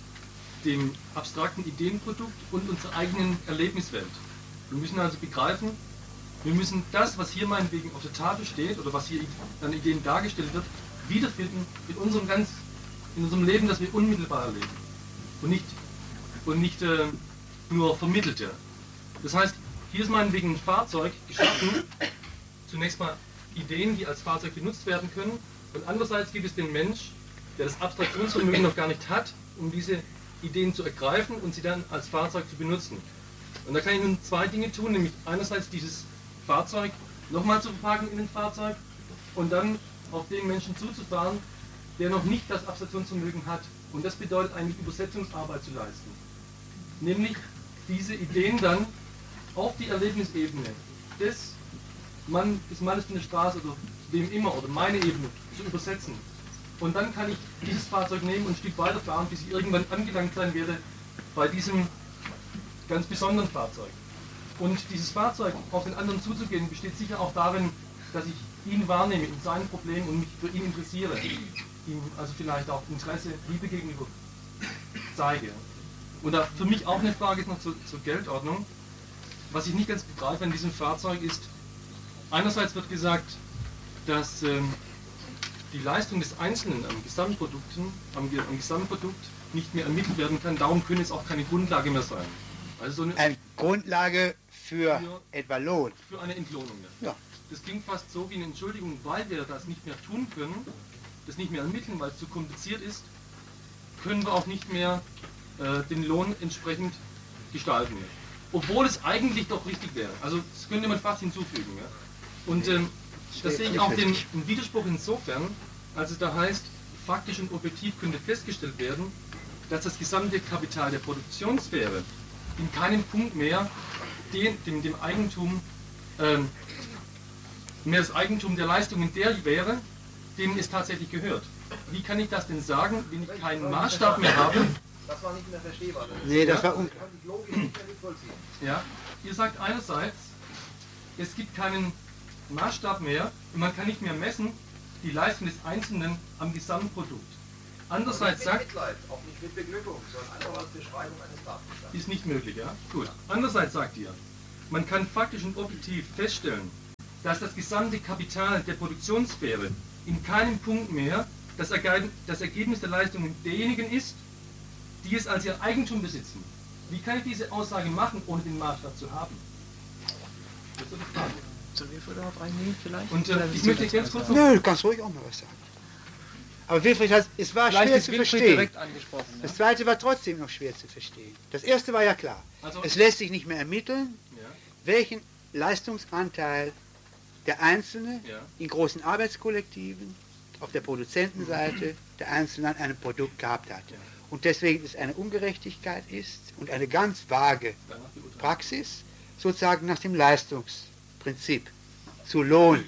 dem abstrakten Ideenprodukt und unserer eigenen Erlebniswelt. Wir müssen also begreifen, wir müssen das, was hier meinetwegen auf der Tafel steht oder was hier an Ideen dargestellt wird, wiederfinden in unserem ganz, in unserem Leben, das wir unmittelbar erleben und nicht, und nicht äh, nur vermittelte. Das heißt, hier ist meinetwegen ein Fahrzeug geschaffen, zunächst mal Ideen, die als Fahrzeug benutzt werden können, und andererseits gibt es den Mensch, der das Abstraktionsvermögen noch gar nicht hat, um diese Ideen zu ergreifen und sie dann als Fahrzeug zu benutzen. Und da kann ich nun zwei Dinge tun, nämlich einerseits dieses Fahrzeug nochmal zu verpacken in ein Fahrzeug und dann auf den Menschen zuzufahren, der noch nicht das Abstraktionsvermögen hat. Und das bedeutet eigentlich Übersetzungsarbeit zu leisten. Nämlich diese Ideen dann auf die Erlebnisebene des, Mann, des Mannes von der Straße oder wem immer oder meine Ebene zu übersetzen. Und dann kann ich dieses Fahrzeug nehmen und ein Stück weiterfahren, bis ich irgendwann angelangt sein werde bei diesem ganz besonderen Fahrzeug. Und dieses Fahrzeug auf den anderen zuzugehen, besteht sicher auch darin, dass ich ihn wahrnehme in seinen Problemen und mich für ihn interessiere. Ihm also vielleicht auch Interesse, Liebe gegenüber zeige. Und da für mich auch eine Frage ist noch zur, zur Geldordnung. Was ich nicht ganz begreife an diesem Fahrzeug ist, einerseits wird gesagt, dass ähm, die Leistung des Einzelnen am Gesamtprodukten, am, am Gesamtprodukt nicht mehr ermittelt werden kann, darum können es auch keine Grundlage mehr sein. Also so eine, eine Grundlage für, für etwa Lohn. Für eine Entlohnung. Ja. Ja. Das klingt fast so wie eine Entschuldigung, weil wir das nicht mehr tun können, das nicht mehr ermitteln, weil es zu kompliziert ist, können wir auch nicht mehr äh, den Lohn entsprechend gestalten. Obwohl es eigentlich doch richtig wäre. Also das könnte man fast hinzufügen. Ja? Und ähm, das sehe ich auch den, den Widerspruch insofern, als es da heißt, faktisch und objektiv könnte festgestellt werden, dass das gesamte Kapital der Produktionssphäre in keinem Punkt mehr den, dem, dem Eigentum, ähm, mehr das Eigentum der Leistungen der wäre, denen es tatsächlich gehört. Wie kann ich das denn sagen, wenn ich keinen Maßstab mehr habe? Das war nicht mehr verstehbar. Das nee, das ja, war unklar. Ja, ihr sagt einerseits, es gibt keinen Maßstab mehr und man kann nicht mehr messen die Leistung des Einzelnen am Gesamtprodukt. Andererseits nicht mit sagt... Mitleid, auch nicht mit Beglückung, sondern einfach als Beschreibung eines Tatbestands. Ist nicht möglich, ja? Gut. Andererseits sagt ihr, man kann faktisch und objektiv feststellen, dass das gesamte Kapital der Produktionssphäre in keinem Punkt mehr das Ergebnis der Leistungen derjenigen ist, die es als ihr Eigentum besitzen. Wie kann ich diese Aussage machen, ohne den Maßstab zu haben? Das ist so die Frage. Sollen wir darauf eingehen vielleicht? Und äh, ich möchte ganz kurz noch... Nö, du kannst ruhig auch mal was sagen. Aber Wilfried, hat, es war Vielleicht schwer ist zu Wilfried verstehen. direkt angesprochen, ja? Das zweite war trotzdem noch schwer zu verstehen. Das erste war ja klar. Also, es lässt sich nicht mehr ermitteln, ja. welchen Leistungsanteil der Einzelne Ja. in großen Arbeitskollektiven auf der Produzentenseite der Einzelne an einem Produkt gehabt hat. Ja. Und deswegen es eine Ungerechtigkeit ist und eine ganz vage Praxis, sozusagen nach dem Leistungsprinzip zu Lohn.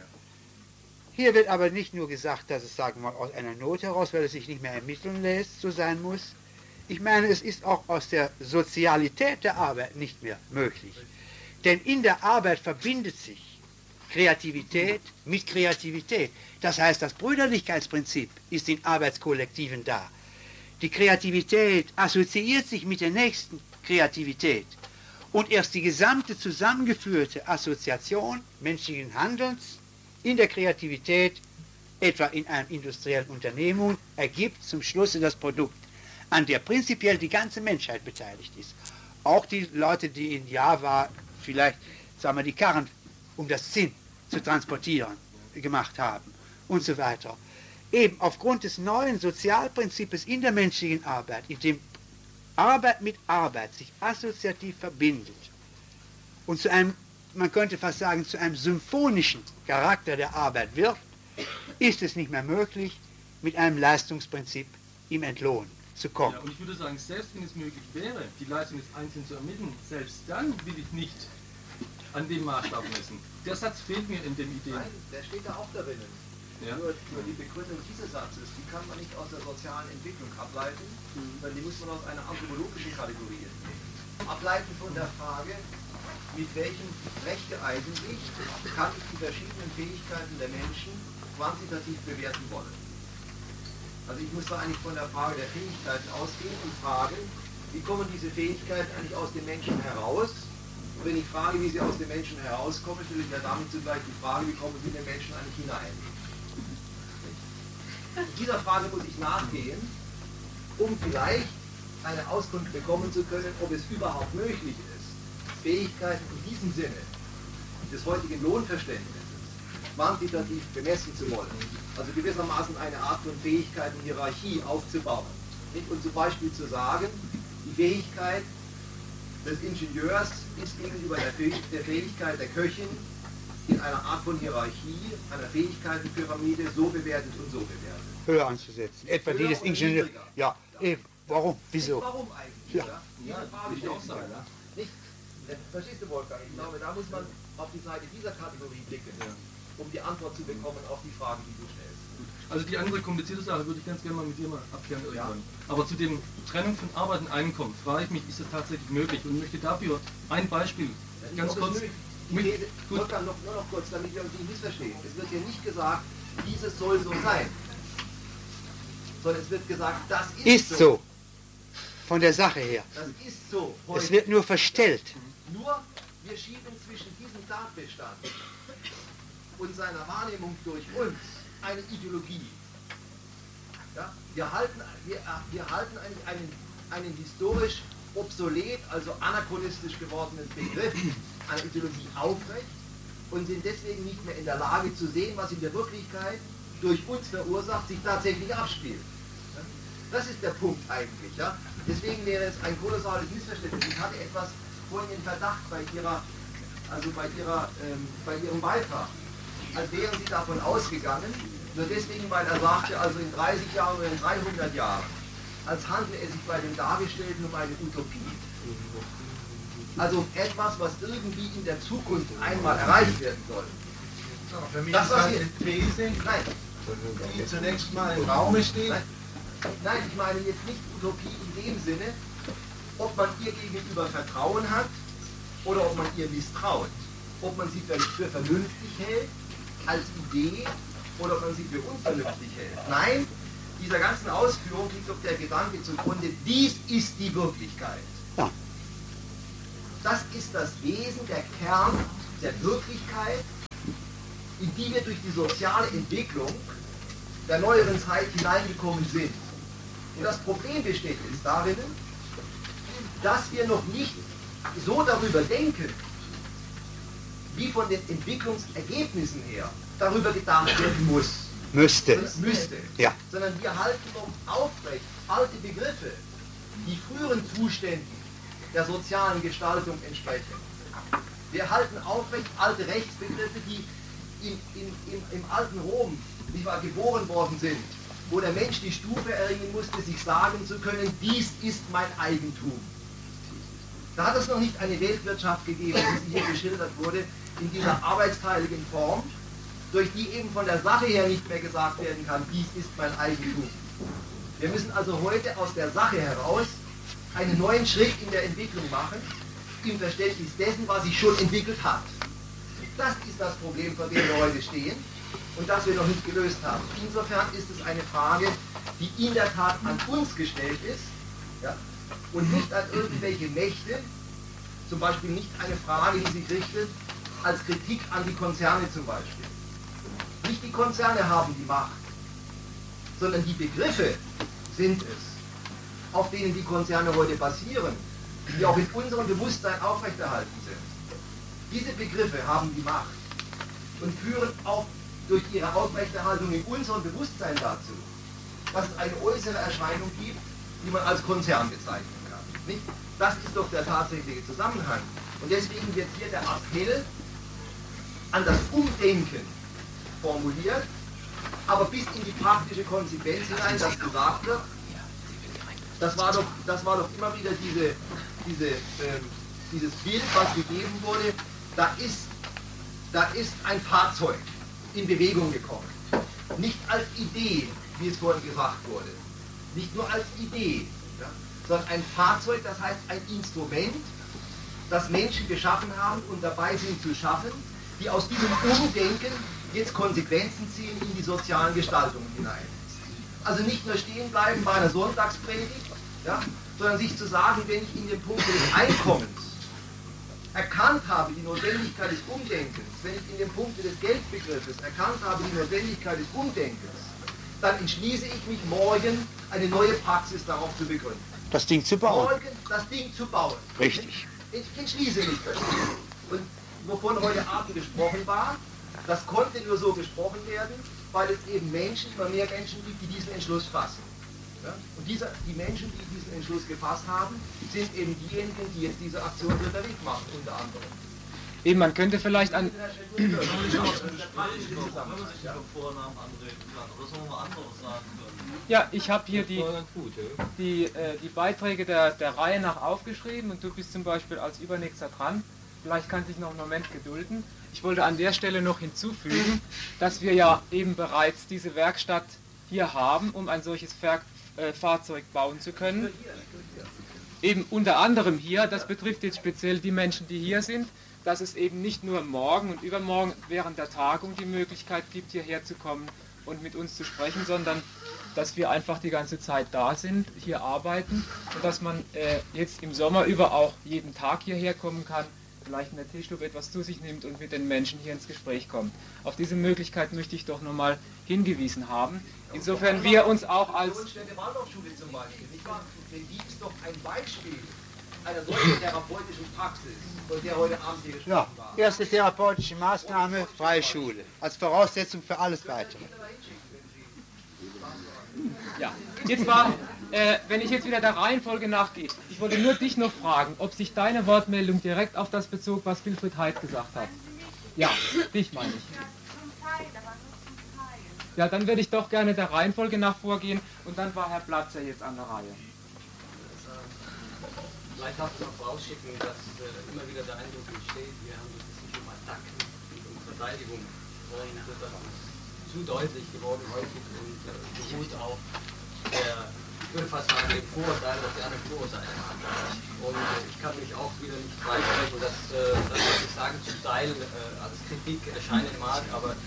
Hier wird aber nicht nur gesagt, dass es, sagen wir mal, aus einer Not heraus, weil es sich nicht mehr ermitteln lässt, so sein muss. Ich meine, es ist auch aus der Sozialität der Arbeit nicht mehr möglich. Denn in der Arbeit verbindet sich Kreativität mit Kreativität. Das heißt, das Brüderlichkeitsprinzip ist in Arbeitskollektiven da. Die Kreativität assoziiert sich mit der nächsten Kreativität. Und erst die gesamte zusammengeführte Assoziation menschlichen Handelns in der Kreativität, etwa in einer industriellen Unternehmung, ergibt zum Schluss das Produkt, an der prinzipiell die ganze Menschheit beteiligt ist. Auch die Leute, die in Java vielleicht, sagen wir, die Karren, um das Zinn zu transportieren, gemacht haben und so weiter. Eben aufgrund des neuen Sozialprinzips in der menschlichen Arbeit, in dem Arbeit mit Arbeit sich assoziativ verbindet und zu einem, man könnte fast sagen, zu einem symphonischen Charakter der Arbeit wird, ist es nicht mehr möglich, mit einem Leistungsprinzip im Entlohn zu kommen. Ja, und ich würde sagen, selbst wenn es möglich wäre, die Leistung des Einzelnen zu ermitteln, selbst dann will ich nicht an dem Maßstab messen. Der Satz fehlt mir in den Ideen. Nein, der steht da auch drinnen. Ja. Nur, nur die Begründung dieses Satzes, die kann man nicht aus der sozialen Entwicklung ableiten, mhm. sondern die muss man aus einer anthropologischen Kategorie entnehmen. Ableiten von der Frage, mit welchem Rechte eigentlich kann ich die verschiedenen Fähigkeiten der Menschen quantitativ bewerten wollen. Also ich muss da eigentlich von der Frage der Fähigkeiten ausgehen und fragen, wie kommen diese Fähigkeiten eigentlich aus dem Menschen heraus? Und wenn ich frage, wie sie aus dem Menschen herauskommen, stelle ich mir damit zugleich die Frage, wie kommen sie in den Menschen eigentlich hinein? Dieser Frage muss ich nachgehen, um vielleicht eine Auskunft bekommen zu können, ob es überhaupt möglich ist, Fähigkeiten in diesem Sinne des heutigen Lohnverständnisses quantitativ bemessen zu wollen. Also gewissermaßen eine Art von Fähigkeitenhierarchie aufzubauen. Und zum Beispiel zu sagen, die Fähigkeit des Ingenieurs ist gegenüber der Fähigkeit der Köchin in einer Art von Hierarchie, einer Fähigkeitenpyramide so bewertet und so bewertet. Höher anzusetzen. Etwa die des Ingenieurs. Ja, eben. Warum? Wieso? Warum eigentlich? Ja. Ja, diese Frage würde ich auch sagen. Ja. Nicht, verstehst du, Wolfgang? Ich glaube, da muss man auf die Seite dieser Kategorie blicken, ja, um die Antwort zu bekommen auf die Fragen, die du stellst. Also die andere komplizierte Sache würde ich ganz gerne mal mit dir mal abklären irgendwann. Ja. Aber zu dem Trennung von Arbeit und Einkommen frage ich mich, ist das tatsächlich möglich? Und möchte dafür ein Beispiel Ja, ganz kurz... Ich rede, Wolfgang, noch, nur noch kurz, damit wir uns nicht missverstehen. Es wird hier nicht gesagt, dieses soll so sein. Sondern es wird gesagt, das ist, Ist so. so. Von der Sache her. Das ist so. Es Heute. wird nur verstellt. Nur, wir schieben zwischen diesem Tatbestand und seiner Wahrnehmung durch uns eine Ideologie. Ja? Wir halten, wir, wir halten einen, einen, einen historisch obsolet, also anachronistisch gewordenen Begriff einer Ideologie aufrecht und sind deswegen nicht mehr in der Lage zu sehen, was in der Wirklichkeit durch uns verursacht, sich tatsächlich abspielt. Ja? Das ist der Punkt eigentlich. Ja? Deswegen wäre es ein kolossales Missverständnis. Ich hatte etwas vorhin den Verdacht bei ihrer, also bei ihrer, ähm, bei ihrem Beitrag, als wären sie davon ausgegangen, nur deswegen, weil er sagte, also in dreißig Jahren oder in dreihundert Jahren, als handle es sich bei den Dargestellten um eine Utopie. Also etwas, was irgendwie in der Zukunft einmal erreicht werden soll. Ja, für mich das ist das eine eine These, nein, die zunächst mal im Raum steht. Nein. Nein, ich meine jetzt nicht Utopie in dem Sinne, ob man ihr gegenüber Vertrauen hat oder ob man ihr misstraut. Ob man sie für, für vernünftig hält als Idee oder ob man sie für unvernünftig hält. Nein, dieser ganzen Ausführung liegt doch der Gedanke zugrunde, dies ist die Wirklichkeit. Ja. Das ist das Wesen, der Kern der Wirklichkeit, in die wir durch die soziale Entwicklung der neueren Zeit hineingekommen sind. Und das Problem besteht jetzt darin, dass wir noch nicht so darüber denken, wie von den Entwicklungsergebnissen her darüber gedacht werden muss. Müsste. Sondern, müsste. Ja. Sondern wir halten noch aufrecht alte Begriffe, die früheren Zuständen der sozialen Gestaltung entsprechen. Wir halten aufrecht alte Rechtsbegriffe, die in, in, in, im alten Rom nicht wahr, geboren worden sind, wo der Mensch die Stufe erringen musste, sich sagen zu können, dies ist mein Eigentum. Da hat es noch nicht eine Weltwirtschaft gegeben, wie sie hier geschildert wurde, in dieser arbeitsteiligen Form, durch die eben von der Sache her nicht mehr gesagt werden kann, dies ist mein Eigentum. Wir müssen also heute aus der Sache heraus einen neuen Schritt in der Entwicklung machen, im Verständnis dessen, was sich schon entwickelt hat. Das ist das Problem, vor dem wir heute stehen und das wir noch nicht gelöst haben. Insofern ist es eine Frage, die in der Tat an uns gestellt ist, ja, und nicht an irgendwelche Mächte, zum Beispiel nicht eine Frage, die sich richtet als Kritik an die Konzerne zum Beispiel. Nicht die Konzerne haben die Macht, sondern die Begriffe sind es, auf denen die Konzerne heute basieren, die auch in unserem Bewusstsein aufrechterhalten sind. Diese Begriffe haben die Macht und führen auch durch ihre Aufrechterhaltung in unserem Bewusstsein dazu, dass es eine äußere Erscheinung gibt, die man als Konzern bezeichnen kann. Nicht? Das ist doch der tatsächliche Zusammenhang. Und deswegen wird hier der Appell an das Umdenken formuliert, aber bis in die praktische Konsequenz hinein, dass gesagt wird, das war doch, das war doch immer wieder diese, diese, äh, dieses Bild, was gegeben wurde, da ist, da ist ein Fahrzeug in Bewegung gekommen. Nicht als Idee, wie es vorhin gesagt wurde, nicht nur als Idee, ja, sondern ein Fahrzeug, das heißt ein Instrument, das Menschen geschaffen haben und dabei sind zu schaffen, die aus diesem Umdenken jetzt Konsequenzen ziehen in die sozialen Gestaltungen hinein. Also nicht nur stehen bleiben bei einer Sonntagspredigt, ja, sondern sich zu sagen, wenn ich in dem Punkt des Einkommens erkannt habe, die Notwendigkeit des Umdenkens, wenn ich in dem Punkt des Geldbegriffes erkannt habe, die Notwendigkeit des Umdenkens, dann entschließe ich mich morgen, eine neue Praxis darauf zu begründen. Das Ding zu bauen. Morgen das Ding zu bauen. Richtig. Ich entschließe mich dazu. Und wovon heute Abend gesprochen war, das konnte nur so gesprochen werden, weil es eben Menschen, immer mehr Menschen gibt, die diesen Entschluss fassen. Ja? Und diese, die Menschen, die diesen Entschluss gefasst haben, sind eben diejenigen, die jetzt diese Aktion unterwegs machen, unter anderem. Eben, man könnte vielleicht an... Ja, ich habe hier die, die, äh, die Beiträge der, der Reihe nach aufgeschrieben und du bist zum Beispiel als Übernächster dran. Vielleicht kannst du dich noch einen Moment gedulden. Ich wollte an der Stelle noch hinzufügen, dass wir ja eben bereits diese Werkstatt hier haben, um ein solches Ver äh, Fahrzeug bauen zu können. Eben unter anderem hier, das betrifft jetzt speziell die Menschen, die hier sind, dass es eben nicht nur morgen und übermorgen während der Tagung die Möglichkeit gibt, hierher zu kommen und mit uns zu sprechen, sondern dass wir einfach die ganze Zeit da sind, hier arbeiten und dass man äh, jetzt im Sommer über auch jeden Tag hierher kommen kann, vielleicht in der Tischstube etwas zu sich nimmt und mit den Menschen hier ins Gespräch kommt. Auf diese Möglichkeit möchte ich doch nochmal hingewiesen haben. Insofern wir uns auch als... Die Waldorfschule zum Beispiel, nicht wahr? Denn die ist doch ein Beispiel einer solchen therapeutischen Praxis, von der heute Abend hier gesprochen Ja, war. erste therapeutische Maßnahme, freie Schule. Als Voraussetzung für alles Weitere. Ja, jetzt war, äh, wenn ich jetzt wieder der Reihenfolge nachgehe, ich wollte nur dich noch fragen, ob sich deine Wortmeldung direkt auf das bezog, was Wilfried Heid gesagt hat. Ja, dich meine ich. Ja, dann würde ich doch gerne der Reihenfolge nach vorgehen und dann war Herr Platzer jetzt an der Reihe. Vielleicht darf ich noch vorausschicken, dass äh, immer wieder der Eindruck entsteht, wir haben es nicht um Attacken und um Verteidigung, und das ist zu deutlich geworden häufig und äh, beruht auf der, ich würde fast sagen, dem Vorurteil, dass die anderen Vorurteile haben. Und äh, ich kann mich auch wieder nicht freisprechen, dass äh, das, was ich sage, zum Teil äh, als Kritik erscheinen mag, aber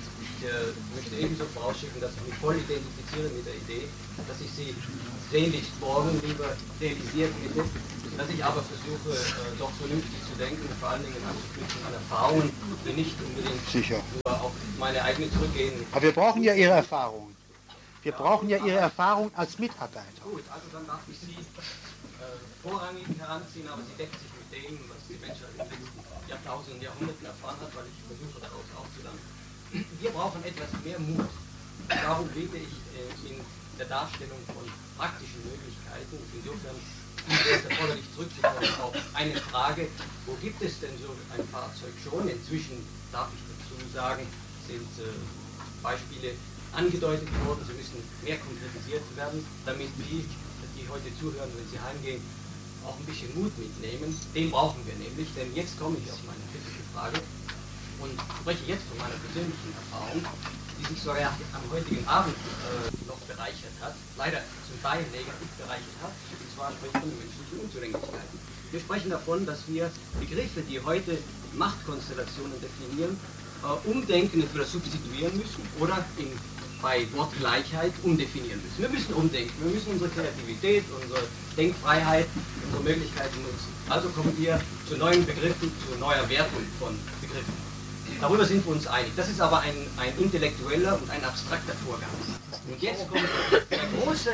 äh, möchte ebenso vorausschicken, dass ich mich voll identifiziere mit der Idee, dass ich sie sehnlichst morgen lieber realisiert hätte, dass ich aber versuche, äh, doch vernünftig zu denken, vor allen Dingen anzuknüpfen an Erfahrungen, die nicht unbedingt Sicher. nur auf meine eigene zurückgehen. Aber wir brauchen ja Ihre Erfahrungen. Wir brauchen ja Ihre Erfahrung als Mitarbeiter. Gut, also dann darf ich Sie äh, vorrangig heranziehen, aber sie deckt sich mit dem, was die Menschheit in den letzten Jahrtausenden, Jahrhunderten erfahren hat, weil ich versuche daraus aufzulernen. Wir brauchen etwas mehr Mut. Darum biete ich äh, in der Darstellung von praktischen Möglichkeiten, insofern wäre es erforderlich zurückzukommen auf eine Frage, wo gibt es denn so ein Fahrzeug schon? Inzwischen, darf ich dazu sagen, sind äh, Beispiele angedeutet worden, sie müssen mehr konkretisiert werden, damit die, die heute zuhören, wenn sie heimgehen, auch ein bisschen Mut mitnehmen. Den brauchen wir nämlich, denn jetzt komme ich auf meine kritische Frage und spreche jetzt von meiner persönlichen Erfahrung, die sich sogar am heutigen Abend äh, noch bereichert hat, leider zum Teil negativ bereichert hat, und zwar spreche ich von den menschlichen Unzulänglichkeiten. Wir sprechen davon, dass wir Begriffe, die heute Machtkonstellationen definieren, äh, umdenken, entweder substituieren müssen oder in bei Wortgleichheit umdefinieren müssen. Wir müssen umdenken, wir müssen unsere Kreativität, unsere Denkfreiheit, unsere Möglichkeiten nutzen. Also kommen wir zu neuen Begriffen, zu neuer Wertung von Begriffen. Darüber sind wir uns einig. Das ist aber ein, ein intellektueller und ein abstrakter Vorgang. Und jetzt kommt der große...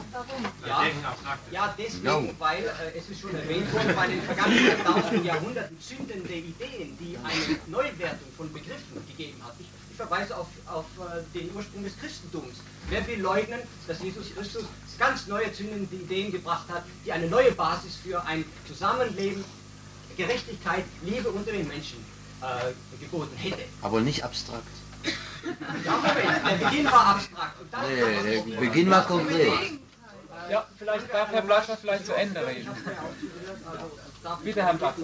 Ja, ja deswegen, weil, äh, es ist schon erwähnt worden, bei den vergangenen tausend Jahrhunderten zündende Ideen, die eine Neuwertung von Begriffen gegeben hat. Ich, ich verweise auf, auf äh, den Ursprung des Christentums. Wer will leugnen, dass Jesus Christus ganz neue zündende Ideen gebracht hat, die eine neue Basis für ein Zusammenleben, Gerechtigkeit, Liebe unter den Menschen äh, geboten hätte? Aber nicht abstrakt. Ja, Moment, der Beginn war abstrakt. Und dann Nee, der Beginn war konkret. Ja, vielleicht darf Herr Blatter vielleicht zu Ende reden. Bitte, Herr Blatter.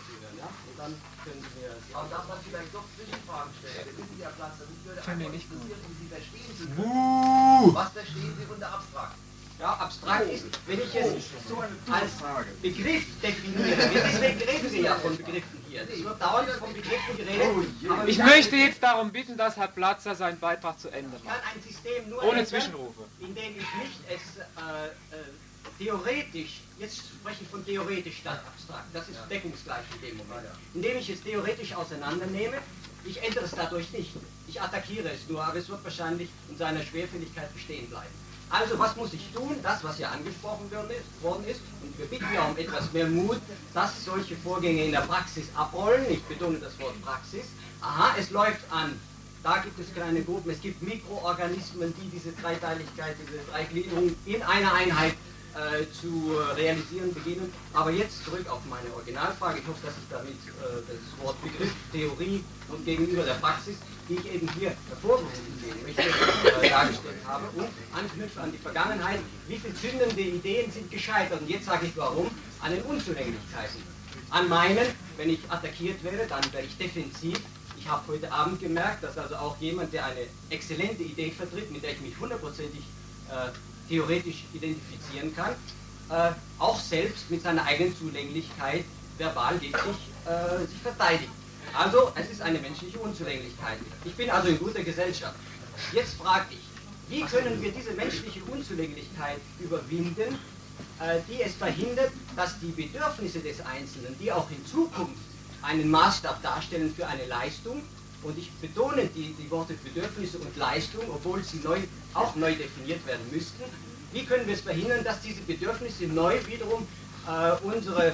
Und dann können Sie mir... Aber darf man vielleicht doch Zwischenfragen stellen? Wissen Sie, Herr Platzer, mich würde einfach interessieren, wie Sie verstehen Sie können. Was verstehen Sie unter abstrakt? Ja, abstrakt ist, wenn ich es so als Begriff definiere. Deswegen reden wir ja von Begriffen hier. Es wird dauernd von Begriffen geredet. Aber Ich möchte jetzt darum bitten, dass Herr Platzer seinen Beitrag zu Ende Ich kann macht. ein System nur Ohne ändern, Zwischenrufe. indem ich nicht es äh, äh, theoretisch, jetzt spreche ich von theoretisch statt abstrakt, das ist deckungsgleich in dem Moment, indem ich es theoretisch auseinandernehme, ich ändere es dadurch nicht, ich attackiere es nur, aber es wird wahrscheinlich in seiner Schwerfälligkeit bestehen bleiben. Also was muss ich tun? Das, was ja angesprochen worden ist, und wir bitten ja um etwas mehr Mut, dass solche Vorgänge in der Praxis abrollen, ich betone das Wort Praxis. Aha, es läuft an. Da gibt es kleine Gruppen, es gibt Mikroorganismen, die diese Dreiteiligkeit, diese Dreigliederung in einer Einheit äh, zu realisieren beginnen. Aber jetzt zurück auf meine Originalfrage. Ich hoffe, dass ich damit äh, das Wort Begriff, Theorie und gegenüber der Praxis, die ich eben hier hervorgehoben sehen möchte, äh, dargestellt habe, und anknüpfe an die Vergangenheit. Wie viele zündende Ideen sind gescheitert? Und jetzt sage ich warum. An den Unzulänglichkeiten. An meinen, wenn ich attackiert werde, dann werde ich defensiv. Ich habe heute Abend gemerkt, dass also auch jemand, der eine exzellente Idee vertritt, mit der ich mich hundertprozentig äh, theoretisch identifizieren kann, äh, auch selbst mit seiner eigenen Zulänglichkeit verbal wirklich äh, sich verteidigt. Also es ist eine menschliche Unzulänglichkeit. Ich bin also in guter Gesellschaft. Jetzt frage ich, wie können wir diese menschliche Unzulänglichkeit überwinden, äh, die es verhindert, dass die Bedürfnisse des Einzelnen, die auch in Zukunft einen Maßstab darstellen für eine Leistung, und ich betone die, die Worte Bedürfnisse und Leistung, obwohl sie neu, auch neu definiert werden müssten. Wie können wir es verhindern, dass diese Bedürfnisse neu wiederum äh, unsere äh,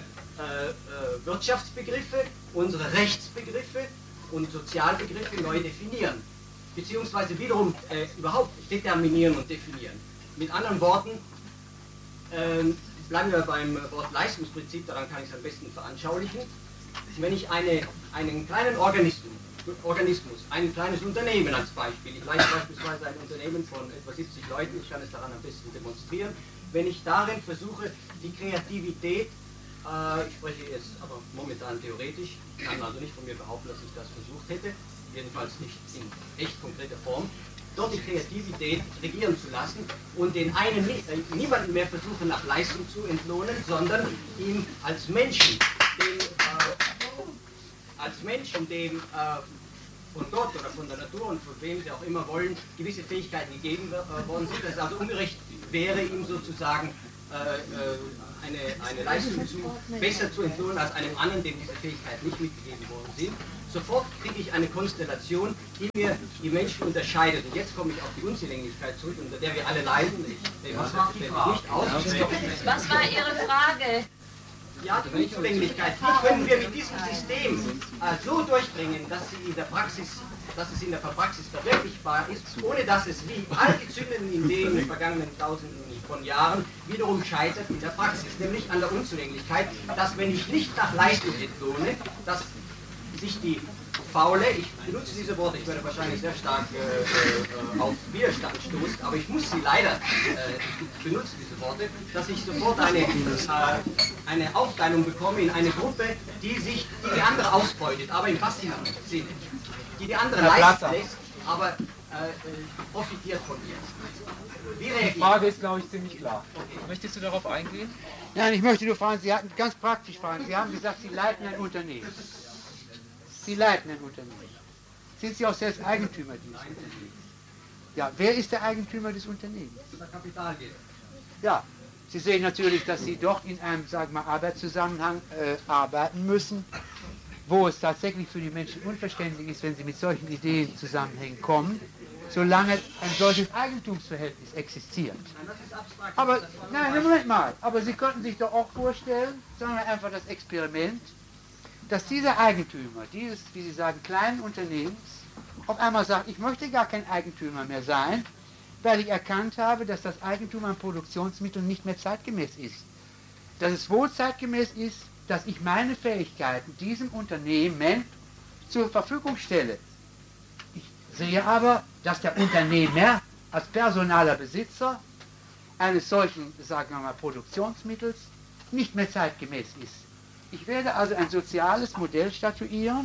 äh, Wirtschaftsbegriffe, unsere Rechtsbegriffe und Sozialbegriffe neu definieren, beziehungsweise wiederum äh, überhaupt determinieren und definieren. Mit anderen Worten, äh, bleiben wir beim Wort Leistungsprinzip, daran kann ich es am besten veranschaulichen. Wenn ich eine, einen kleinen Organismus, Organismus, ein kleines Unternehmen als Beispiel, ich leite beispielsweise ein Unternehmen von etwa siebzig Leuten, ich kann es daran am besten demonstrieren, wenn ich darin versuche, die Kreativität, äh, ich spreche jetzt aber momentan theoretisch, kann also nicht von mir behaupten, dass ich das versucht hätte, jedenfalls nicht in echt konkreter Form, dort die Kreativität regieren zu lassen und den einen äh, niemanden mehr versuchen nach Leistung zu entlohnen, sondern ihm als Menschen, dem, äh, als Menschen, dem äh, von Gott oder von der Natur und von wem sie auch immer wollen, gewisse Fähigkeiten gegeben äh, worden sind, dass es also ungerecht wäre, ihm sozusagen äh, äh, eine, eine Leistung zu, besser zu entlohnen als einem anderen, dem diese Fähigkeiten nicht mitgegeben worden sind. Sofort kriege ich eine Konstellation, die mir die Menschen unterscheidet. Und jetzt komme ich auf die Unzulänglichkeit zurück, unter der wir alle leiden. Ich, was war die Frage? Nicht aus. Was war Ihre Frage? Ja, die Unzulänglichkeit. Wie können wir mit diesem System äh, so durchbringen, dass, sie in der Praxis, dass es in der Praxis verwirklichbar ist, ohne dass es wie all die zündenden Ideen in den vergangenen Tausenden von Jahren wiederum scheitert in der Praxis, nämlich an der Unzulänglichkeit, dass wenn ich nicht nach Leistung entlohne, dass sich die Faule, ich benutze diese Worte, ich werde wahrscheinlich sehr stark äh, äh, auf Widerstand stoßen, aber ich muss sie leider äh, benutzen, diese Worte, dass ich sofort eine, äh, eine Aufteilung bekomme in eine Gruppe, die sich, die, die andere ausbeutet, aber im passiven Sinne, die die andere leisten lässt, aber äh, profitiert von ihr. Wie reagiert? Die Frage ist, glaube ich, ziemlich klar. Okay. Möchtest du darauf eingehen? Nein, ich möchte nur fragen, Sie hatten ganz praktisch fragen, Sie haben gesagt, Sie leiten ein Unternehmen. Sie leiten ein Unternehmen. Sind Sie auch selbst Eigentümer dieses Unternehmens? Ja, wer ist der Eigentümer des Unternehmens? Der Kapitalgeber. Ja, Sie sehen natürlich, dass Sie dort in einem, sagen wir mal, Arbeitszusammenhang äh, arbeiten müssen, wo es tatsächlich für die Menschen unverständlich ist, wenn sie mit solchen Ideen Zusammenhängen kommen, solange ein solches Eigentumsverhältnis existiert. Aber, nein, Moment mal, aber Sie könnten sich doch auch vorstellen, sagen wir einfach das Experiment, dass dieser Eigentümer dieses, wie Sie sagen, kleinen Unternehmens auf einmal sagt, ich möchte gar kein Eigentümer mehr sein, weil ich erkannt habe, dass das Eigentum an Produktionsmitteln nicht mehr zeitgemäß ist. Dass es wohl zeitgemäß ist, dass ich meine Fähigkeiten diesem Unternehmen zur Verfügung stelle. Ich sehe aber, dass der Unternehmer als personaler Besitzer eines solchen, sagen wir mal, Produktionsmittels nicht mehr zeitgemäß ist. Ich werde also ein soziales Modell statuieren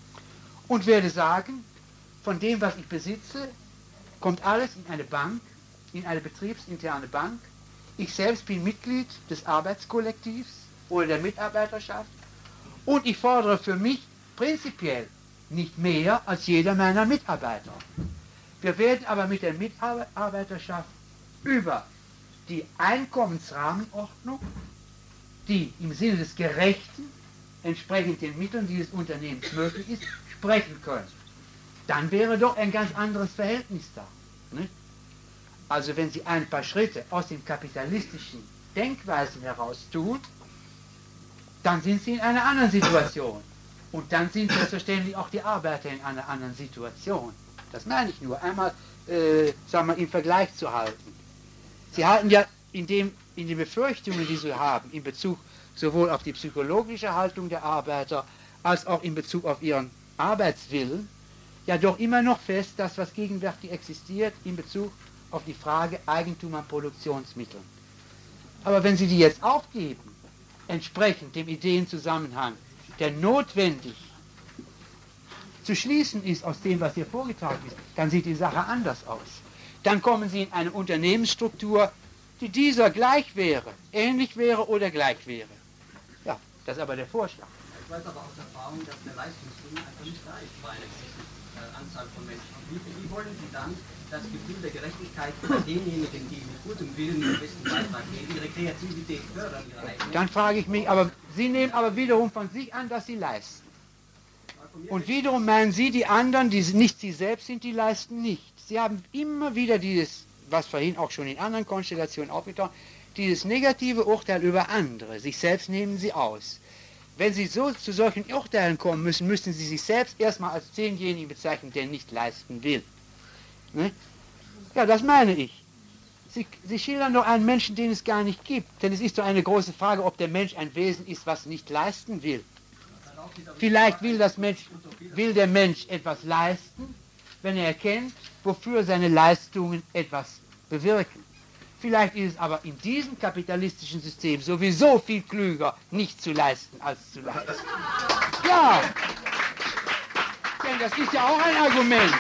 und werde sagen, von dem, was ich besitze, kommt alles in eine Bank, in eine betriebsinterne Bank. Ich selbst bin Mitglied des Arbeitskollektivs oder der Mitarbeiterschaft und ich fordere für mich prinzipiell nicht mehr als jeder meiner Mitarbeiter. Wir werden aber mit der Mitarbeiterschaft über die Einkommensrahmenordnung, die im Sinne des Gerechten, entsprechend den Mitteln dieses Unternehmens möglich ist, sprechen können. Dann wäre doch ein ganz anderes Verhältnis da. Nicht? Also wenn Sie ein paar Schritte aus den kapitalistischen Denkweisen heraus tun, dann sind Sie in einer anderen Situation. Und dann sind selbstverständlich auch die Arbeiter in einer anderen Situation. Das meine ich nur, einmal äh, sagen wir, im Vergleich zu halten. Sie halten ja in, dem, in den Befürchtungen, die Sie haben, in Bezug sowohl auf die psychologische Haltung der Arbeiter, als auch in Bezug auf ihren Arbeitswillen, ja doch immer noch fest, das, was gegenwärtig existiert, in Bezug auf die Frage Eigentum an Produktionsmitteln. Aber wenn Sie die jetzt aufgeben, entsprechend dem Ideenzusammenhang, der notwendig zu schließen ist aus dem, was hier vorgetragen ist, dann sieht die Sache anders aus. Dann kommen Sie in eine Unternehmensstruktur, die dieser gleich wäre, ähnlich wäre oder gleich wäre. Ja, das ist aber der Vorschlag. Ich weiß aber aus Erfahrung, dass der Leistungswillen einfach nicht da ist bei einer gewissen äh, Anzahl von Menschen. Wie, wie wollen Sie dann das Gefühl der Gerechtigkeit bei denjenigen, die mit gutem Willen ihren besten Beitrag geben, ihre Kreativität fördern, ihre eigene? Dann frage ich mich, aber Sie nehmen aber wiederum von sich an, dass Sie leisten. Und wiederum meinen Sie, die anderen, die nicht Sie selbst sind, die leisten nicht. Sie haben immer wieder dieses, was vorhin auch schon in anderen Konstellationen aufgetaucht, dieses negative Urteil über andere. Sich selbst nehmen Sie aus. Wenn Sie so zu solchen Urteilen kommen müssen, müssen Sie sich selbst erstmal als denjenigen bezeichnen, der nicht leisten will. Ne? Ja, das meine ich. Sie, Sie schildern doch einen Menschen, den es gar nicht gibt. Denn es ist doch eine große Frage, ob der Mensch ein Wesen ist, was nicht leisten will. Vielleicht will, das Mensch, will der Mensch etwas leisten, wenn er erkennt, wofür seine Leistungen etwas bewirken. Vielleicht ist es aber in diesem kapitalistischen System sowieso viel klüger, nicht zu leisten, als zu leisten. Ja, denn das ist ja auch ein Argument.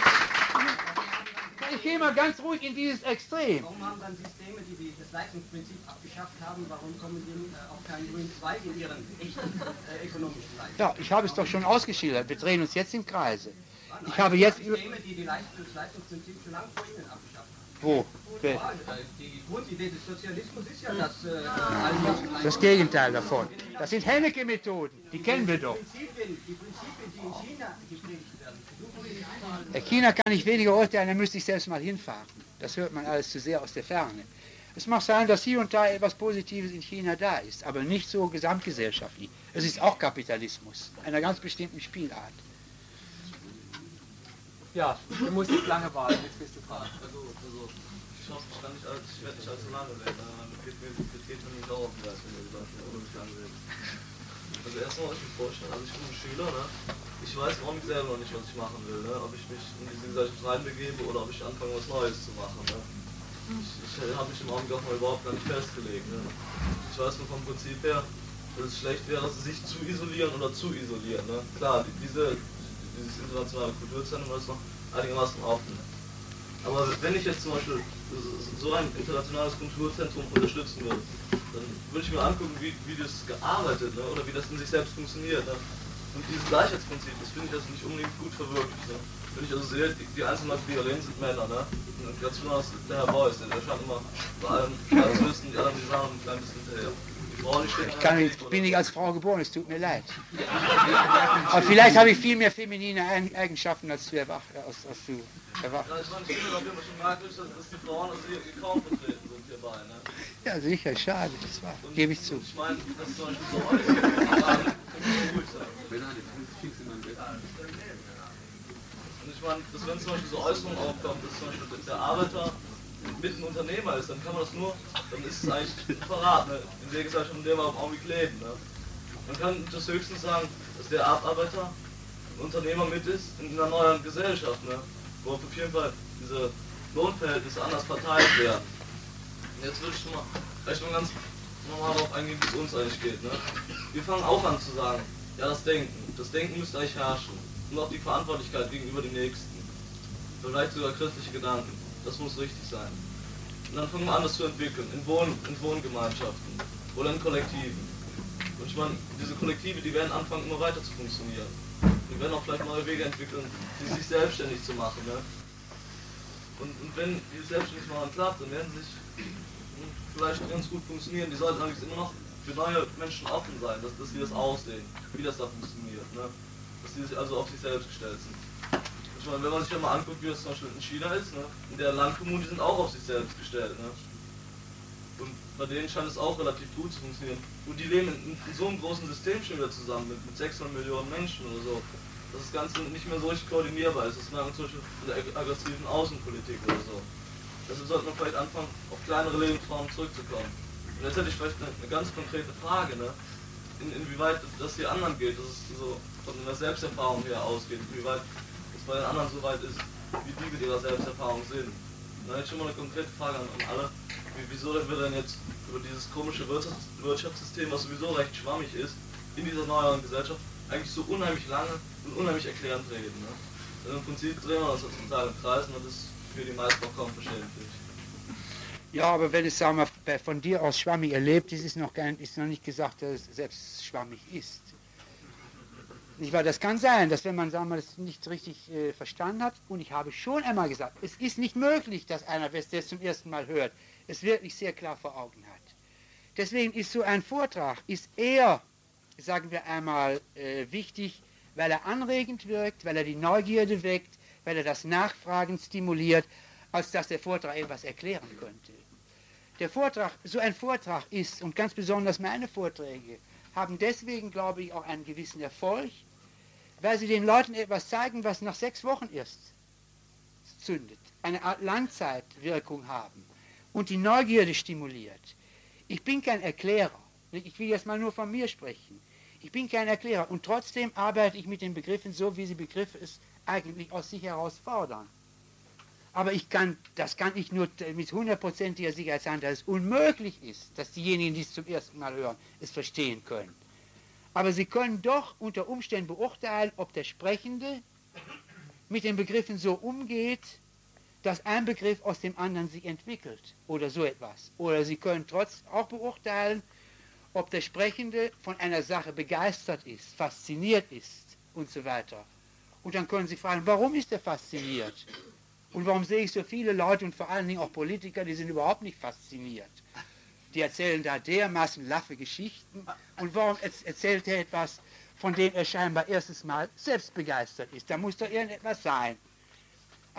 Ich gehe mal ganz ruhig in dieses Extrem. Warum haben dann Systeme, die das Leistungsprinzip abgeschafft haben, warum kommen sie auf keinen grünen Zweig in ihren echten äh, ökonomischen Leistungen? Ja, ich habe es doch schon ausgeschildert. Wir drehen uns jetzt im Kreise. Ich habe jetzt... Systeme, die die Leistung, das Leistungsprinzip schon lange vor Ihnen abgeschafft haben. Wo? Ja, die Grundidee des Sozialismus ist ja, dass äh, alle Menschen gleich Das Gegenteil davon. Das sind Hennecke-Methoden, die kennen wir doch. Die Prinzipien, die Prinzipien, die in China gepredigt werden, versuchen wir nicht mal. In China kann ich weniger urteilen, da müsste ich selbst mal hinfahren. Das hört man alles zu sehr aus der Ferne. Es mag sein, dass hier und da etwas Positives in China da ist, aber nicht so gesamtgesellschaftlich. Es ist auch Kapitalismus, einer ganz bestimmten Spielart. Ja, du musst nicht lange warten, jetzt bist du dran. Also, also ich hoffe, ich, kann nicht, als- ich werde nicht allzu lange reden, aber das geht mir, das geht mir nicht dauernd, wenn ihr gesagt habt, oder nicht lange reden. Also erstmal, was ich mir vorstelle, also ich bin ein Schüler, ne? Ich weiß im Augenblick selber noch nicht, was ich machen will, ne? Ob ich mich in diese Gesellschaft reinbegebe oder ob ich anfange, was Neues zu machen, ne? Ich, ich habe mich im Augenblick auch mal überhaupt gar nicht festgelegt, ne? Ich weiß nur vom Prinzip her, dass es schlecht wäre, sich zu isolieren oder zu isolieren, ne? Klar, die, diese, dieses internationale Kulturzentrum ist noch einigermaßen offen. Aber wenn ich jetzt zum Beispiel so ein internationales Kulturzentrum unterstützen würde, dann würde ich mir angucken, wie, wie das gearbeitet, ne? Oder wie das in sich selbst funktioniert. Ne? Und dieses Gleichheitsprinzip, das finde ich also nicht unbedingt gut verwirklicht. Ne? Wenn ich also sehe, die, die einzelnen Leute, die hier reden, sind Männer. Ne? Und ganz besonders der Herr Beuys, der scheint immer bei allem alles zu wissen, die anderen, die sagen ein klein bisschen hinterher. Die Frauen, die stehen Ich, kann, ich bin nicht als Frau geboren, es tut mir leid. Aber vielleicht habe ich viel mehr feminine Eigenschaften, als du erwacht, als, als du erwacht. Ja, ich meine, ich finde auf jeden Fall schon merkwürdig, dass, dass die Frauen also hier kaum vertreten sind hierbei. Ne? Ja, sicher, schade, das war, gebe ich zu. Ich meine, das ist zum Beispiel so äußerst. Ruhig sein. Und ich meine, dass wenn zum Beispiel so Äußerungen aufkommen, dass zum Beispiel der Arbeiter mit ein Unternehmer ist, dann kann man das nur, dann ist es eigentlich ein Verrat, ne? In der Gesellschaft, in der wir im Augenblick leben. Ne? Man kann das höchstens sagen, dass der Abarbeiter ein Unternehmer mit ist in einer neuen Gesellschaft, ne? Wo auf jeden Fall diese Lohnverhältnisse anders verteilt werden. Und jetzt würde ich schon mal, vielleicht mal ganz normal darauf eingehen, wie es uns eigentlich geht. Ne? Wir fangen auch an zu sagen, ja, das Denken, das Denken müsste eigentlich herrschen. Und auch die Verantwortlichkeit gegenüber dem Nächsten. Vielleicht sogar christliche Gedanken. Das muss richtig sein. Und dann fangen wir an, das zu entwickeln, in, Wohn in Wohngemeinschaften oder in Kollektiven. Und ich meine, diese Kollektive, die werden anfangen, immer weiter zu funktionieren. Die werden auch vielleicht neue Wege entwickeln, die sich selbstständig zu machen. Ne? Und, und wenn die selbstständig machen klappt, dann werden sie sich vielleicht ganz gut funktionieren. Die sollten allerdings immer noch für neue Menschen offen sein, dass, dass sie das aussehen, wie das da funktioniert. Ne? Dass sie sich also auf sich selbst gestellt sind. Ich meine, wenn man sich ja mal anguckt, wie das zum Beispiel in China ist, ne? In der Landkommunen, die sind auch auf sich selbst gestellt. Ne? Und bei denen scheint es auch relativ gut zu funktionieren. Und die leben in, in so einem großen System schon wieder zusammen, mit, mit sechshundert Millionen Menschen oder so, dass das Ganze nicht mehr so richtig koordinierbar ist. Das merkt man zum Beispiel in der ag aggressiven Außenpolitik oder so. Deshalb sollte man vielleicht anfangen, auf kleinere Lebensformen zurückzukommen. Und jetzt hätte ich vielleicht eine, eine ganz konkrete Frage, ne? In, inwieweit das hier anderen geht, dass es so von einer Selbsterfahrung her ausgeht, inwieweit es bei den anderen so weit ist, wie die mit ihrer Selbsterfahrung sind. Und dann hätte ich schon mal eine konkrete Frage an, an alle, wie, wieso wir denn jetzt über dieses komische Wirtschafts Wirtschaftssystem, was sowieso recht schwammig ist, in dieser neueren Gesellschaft eigentlich so unheimlich lange und unheimlich erklärend reden. Ne? Also im Prinzip drehen wir uns total im Kreis und das ist für die meisten auch kaum verständlich. Ja, aber wenn es, sagen wir, von dir aus schwammig erlebt ist, ist noch, gar, ist noch nicht gesagt, dass es selbst schwammig ist. Nicht wahr? Das kann sein, dass wenn man, sagen wir, das nicht richtig äh, verstanden hat, und ich habe schon einmal gesagt, es ist nicht möglich, dass einer, der es zum ersten Mal hört, es wirklich sehr klar vor Augen hat. Deswegen ist so ein Vortrag, ist eher, sagen wir einmal, äh, wichtig, weil er anregend wirkt, weil er die Neugierde weckt, weil er das Nachfragen stimuliert, als dass der Vortrag etwas erklären könnte. Der Vortrag, so ein Vortrag ist, und ganz besonders meine Vorträge, haben deswegen, glaube ich, auch einen gewissen Erfolg, weil sie den Leuten etwas zeigen, was nach sechs Wochen erst zündet, eine Art Langzeitwirkung haben und die Neugierde stimuliert. Ich bin kein Erklärer, ich will jetzt mal nur von mir sprechen. Ich bin kein Erklärer und trotzdem arbeite ich mit den Begriffen so, wie sie Begriffe es eigentlich aus sich heraus fordern. Aber ich kann, das kann ich nur mit hundertprozentiger Sicherheit sagen, dass es unmöglich ist, dass diejenigen, die es zum ersten Mal hören, es verstehen können. Aber sie können doch unter Umständen beurteilen, ob der Sprechende mit den Begriffen so umgeht, dass ein Begriff aus dem anderen sich entwickelt oder so etwas. Oder sie können trotzdem auch beurteilen, ob der Sprechende von einer Sache begeistert ist, fasziniert ist und so weiter. Und dann können Sie fragen, warum ist er fasziniert? Und warum sehe ich so viele Leute und vor allen Dingen auch Politiker, die sind überhaupt nicht fasziniert? Die erzählen da dermaßen laffe Geschichten. Und warum erzählt er etwas, von dem er scheinbar erstes Mal selbst begeistert ist? Da muss doch irgendetwas sein.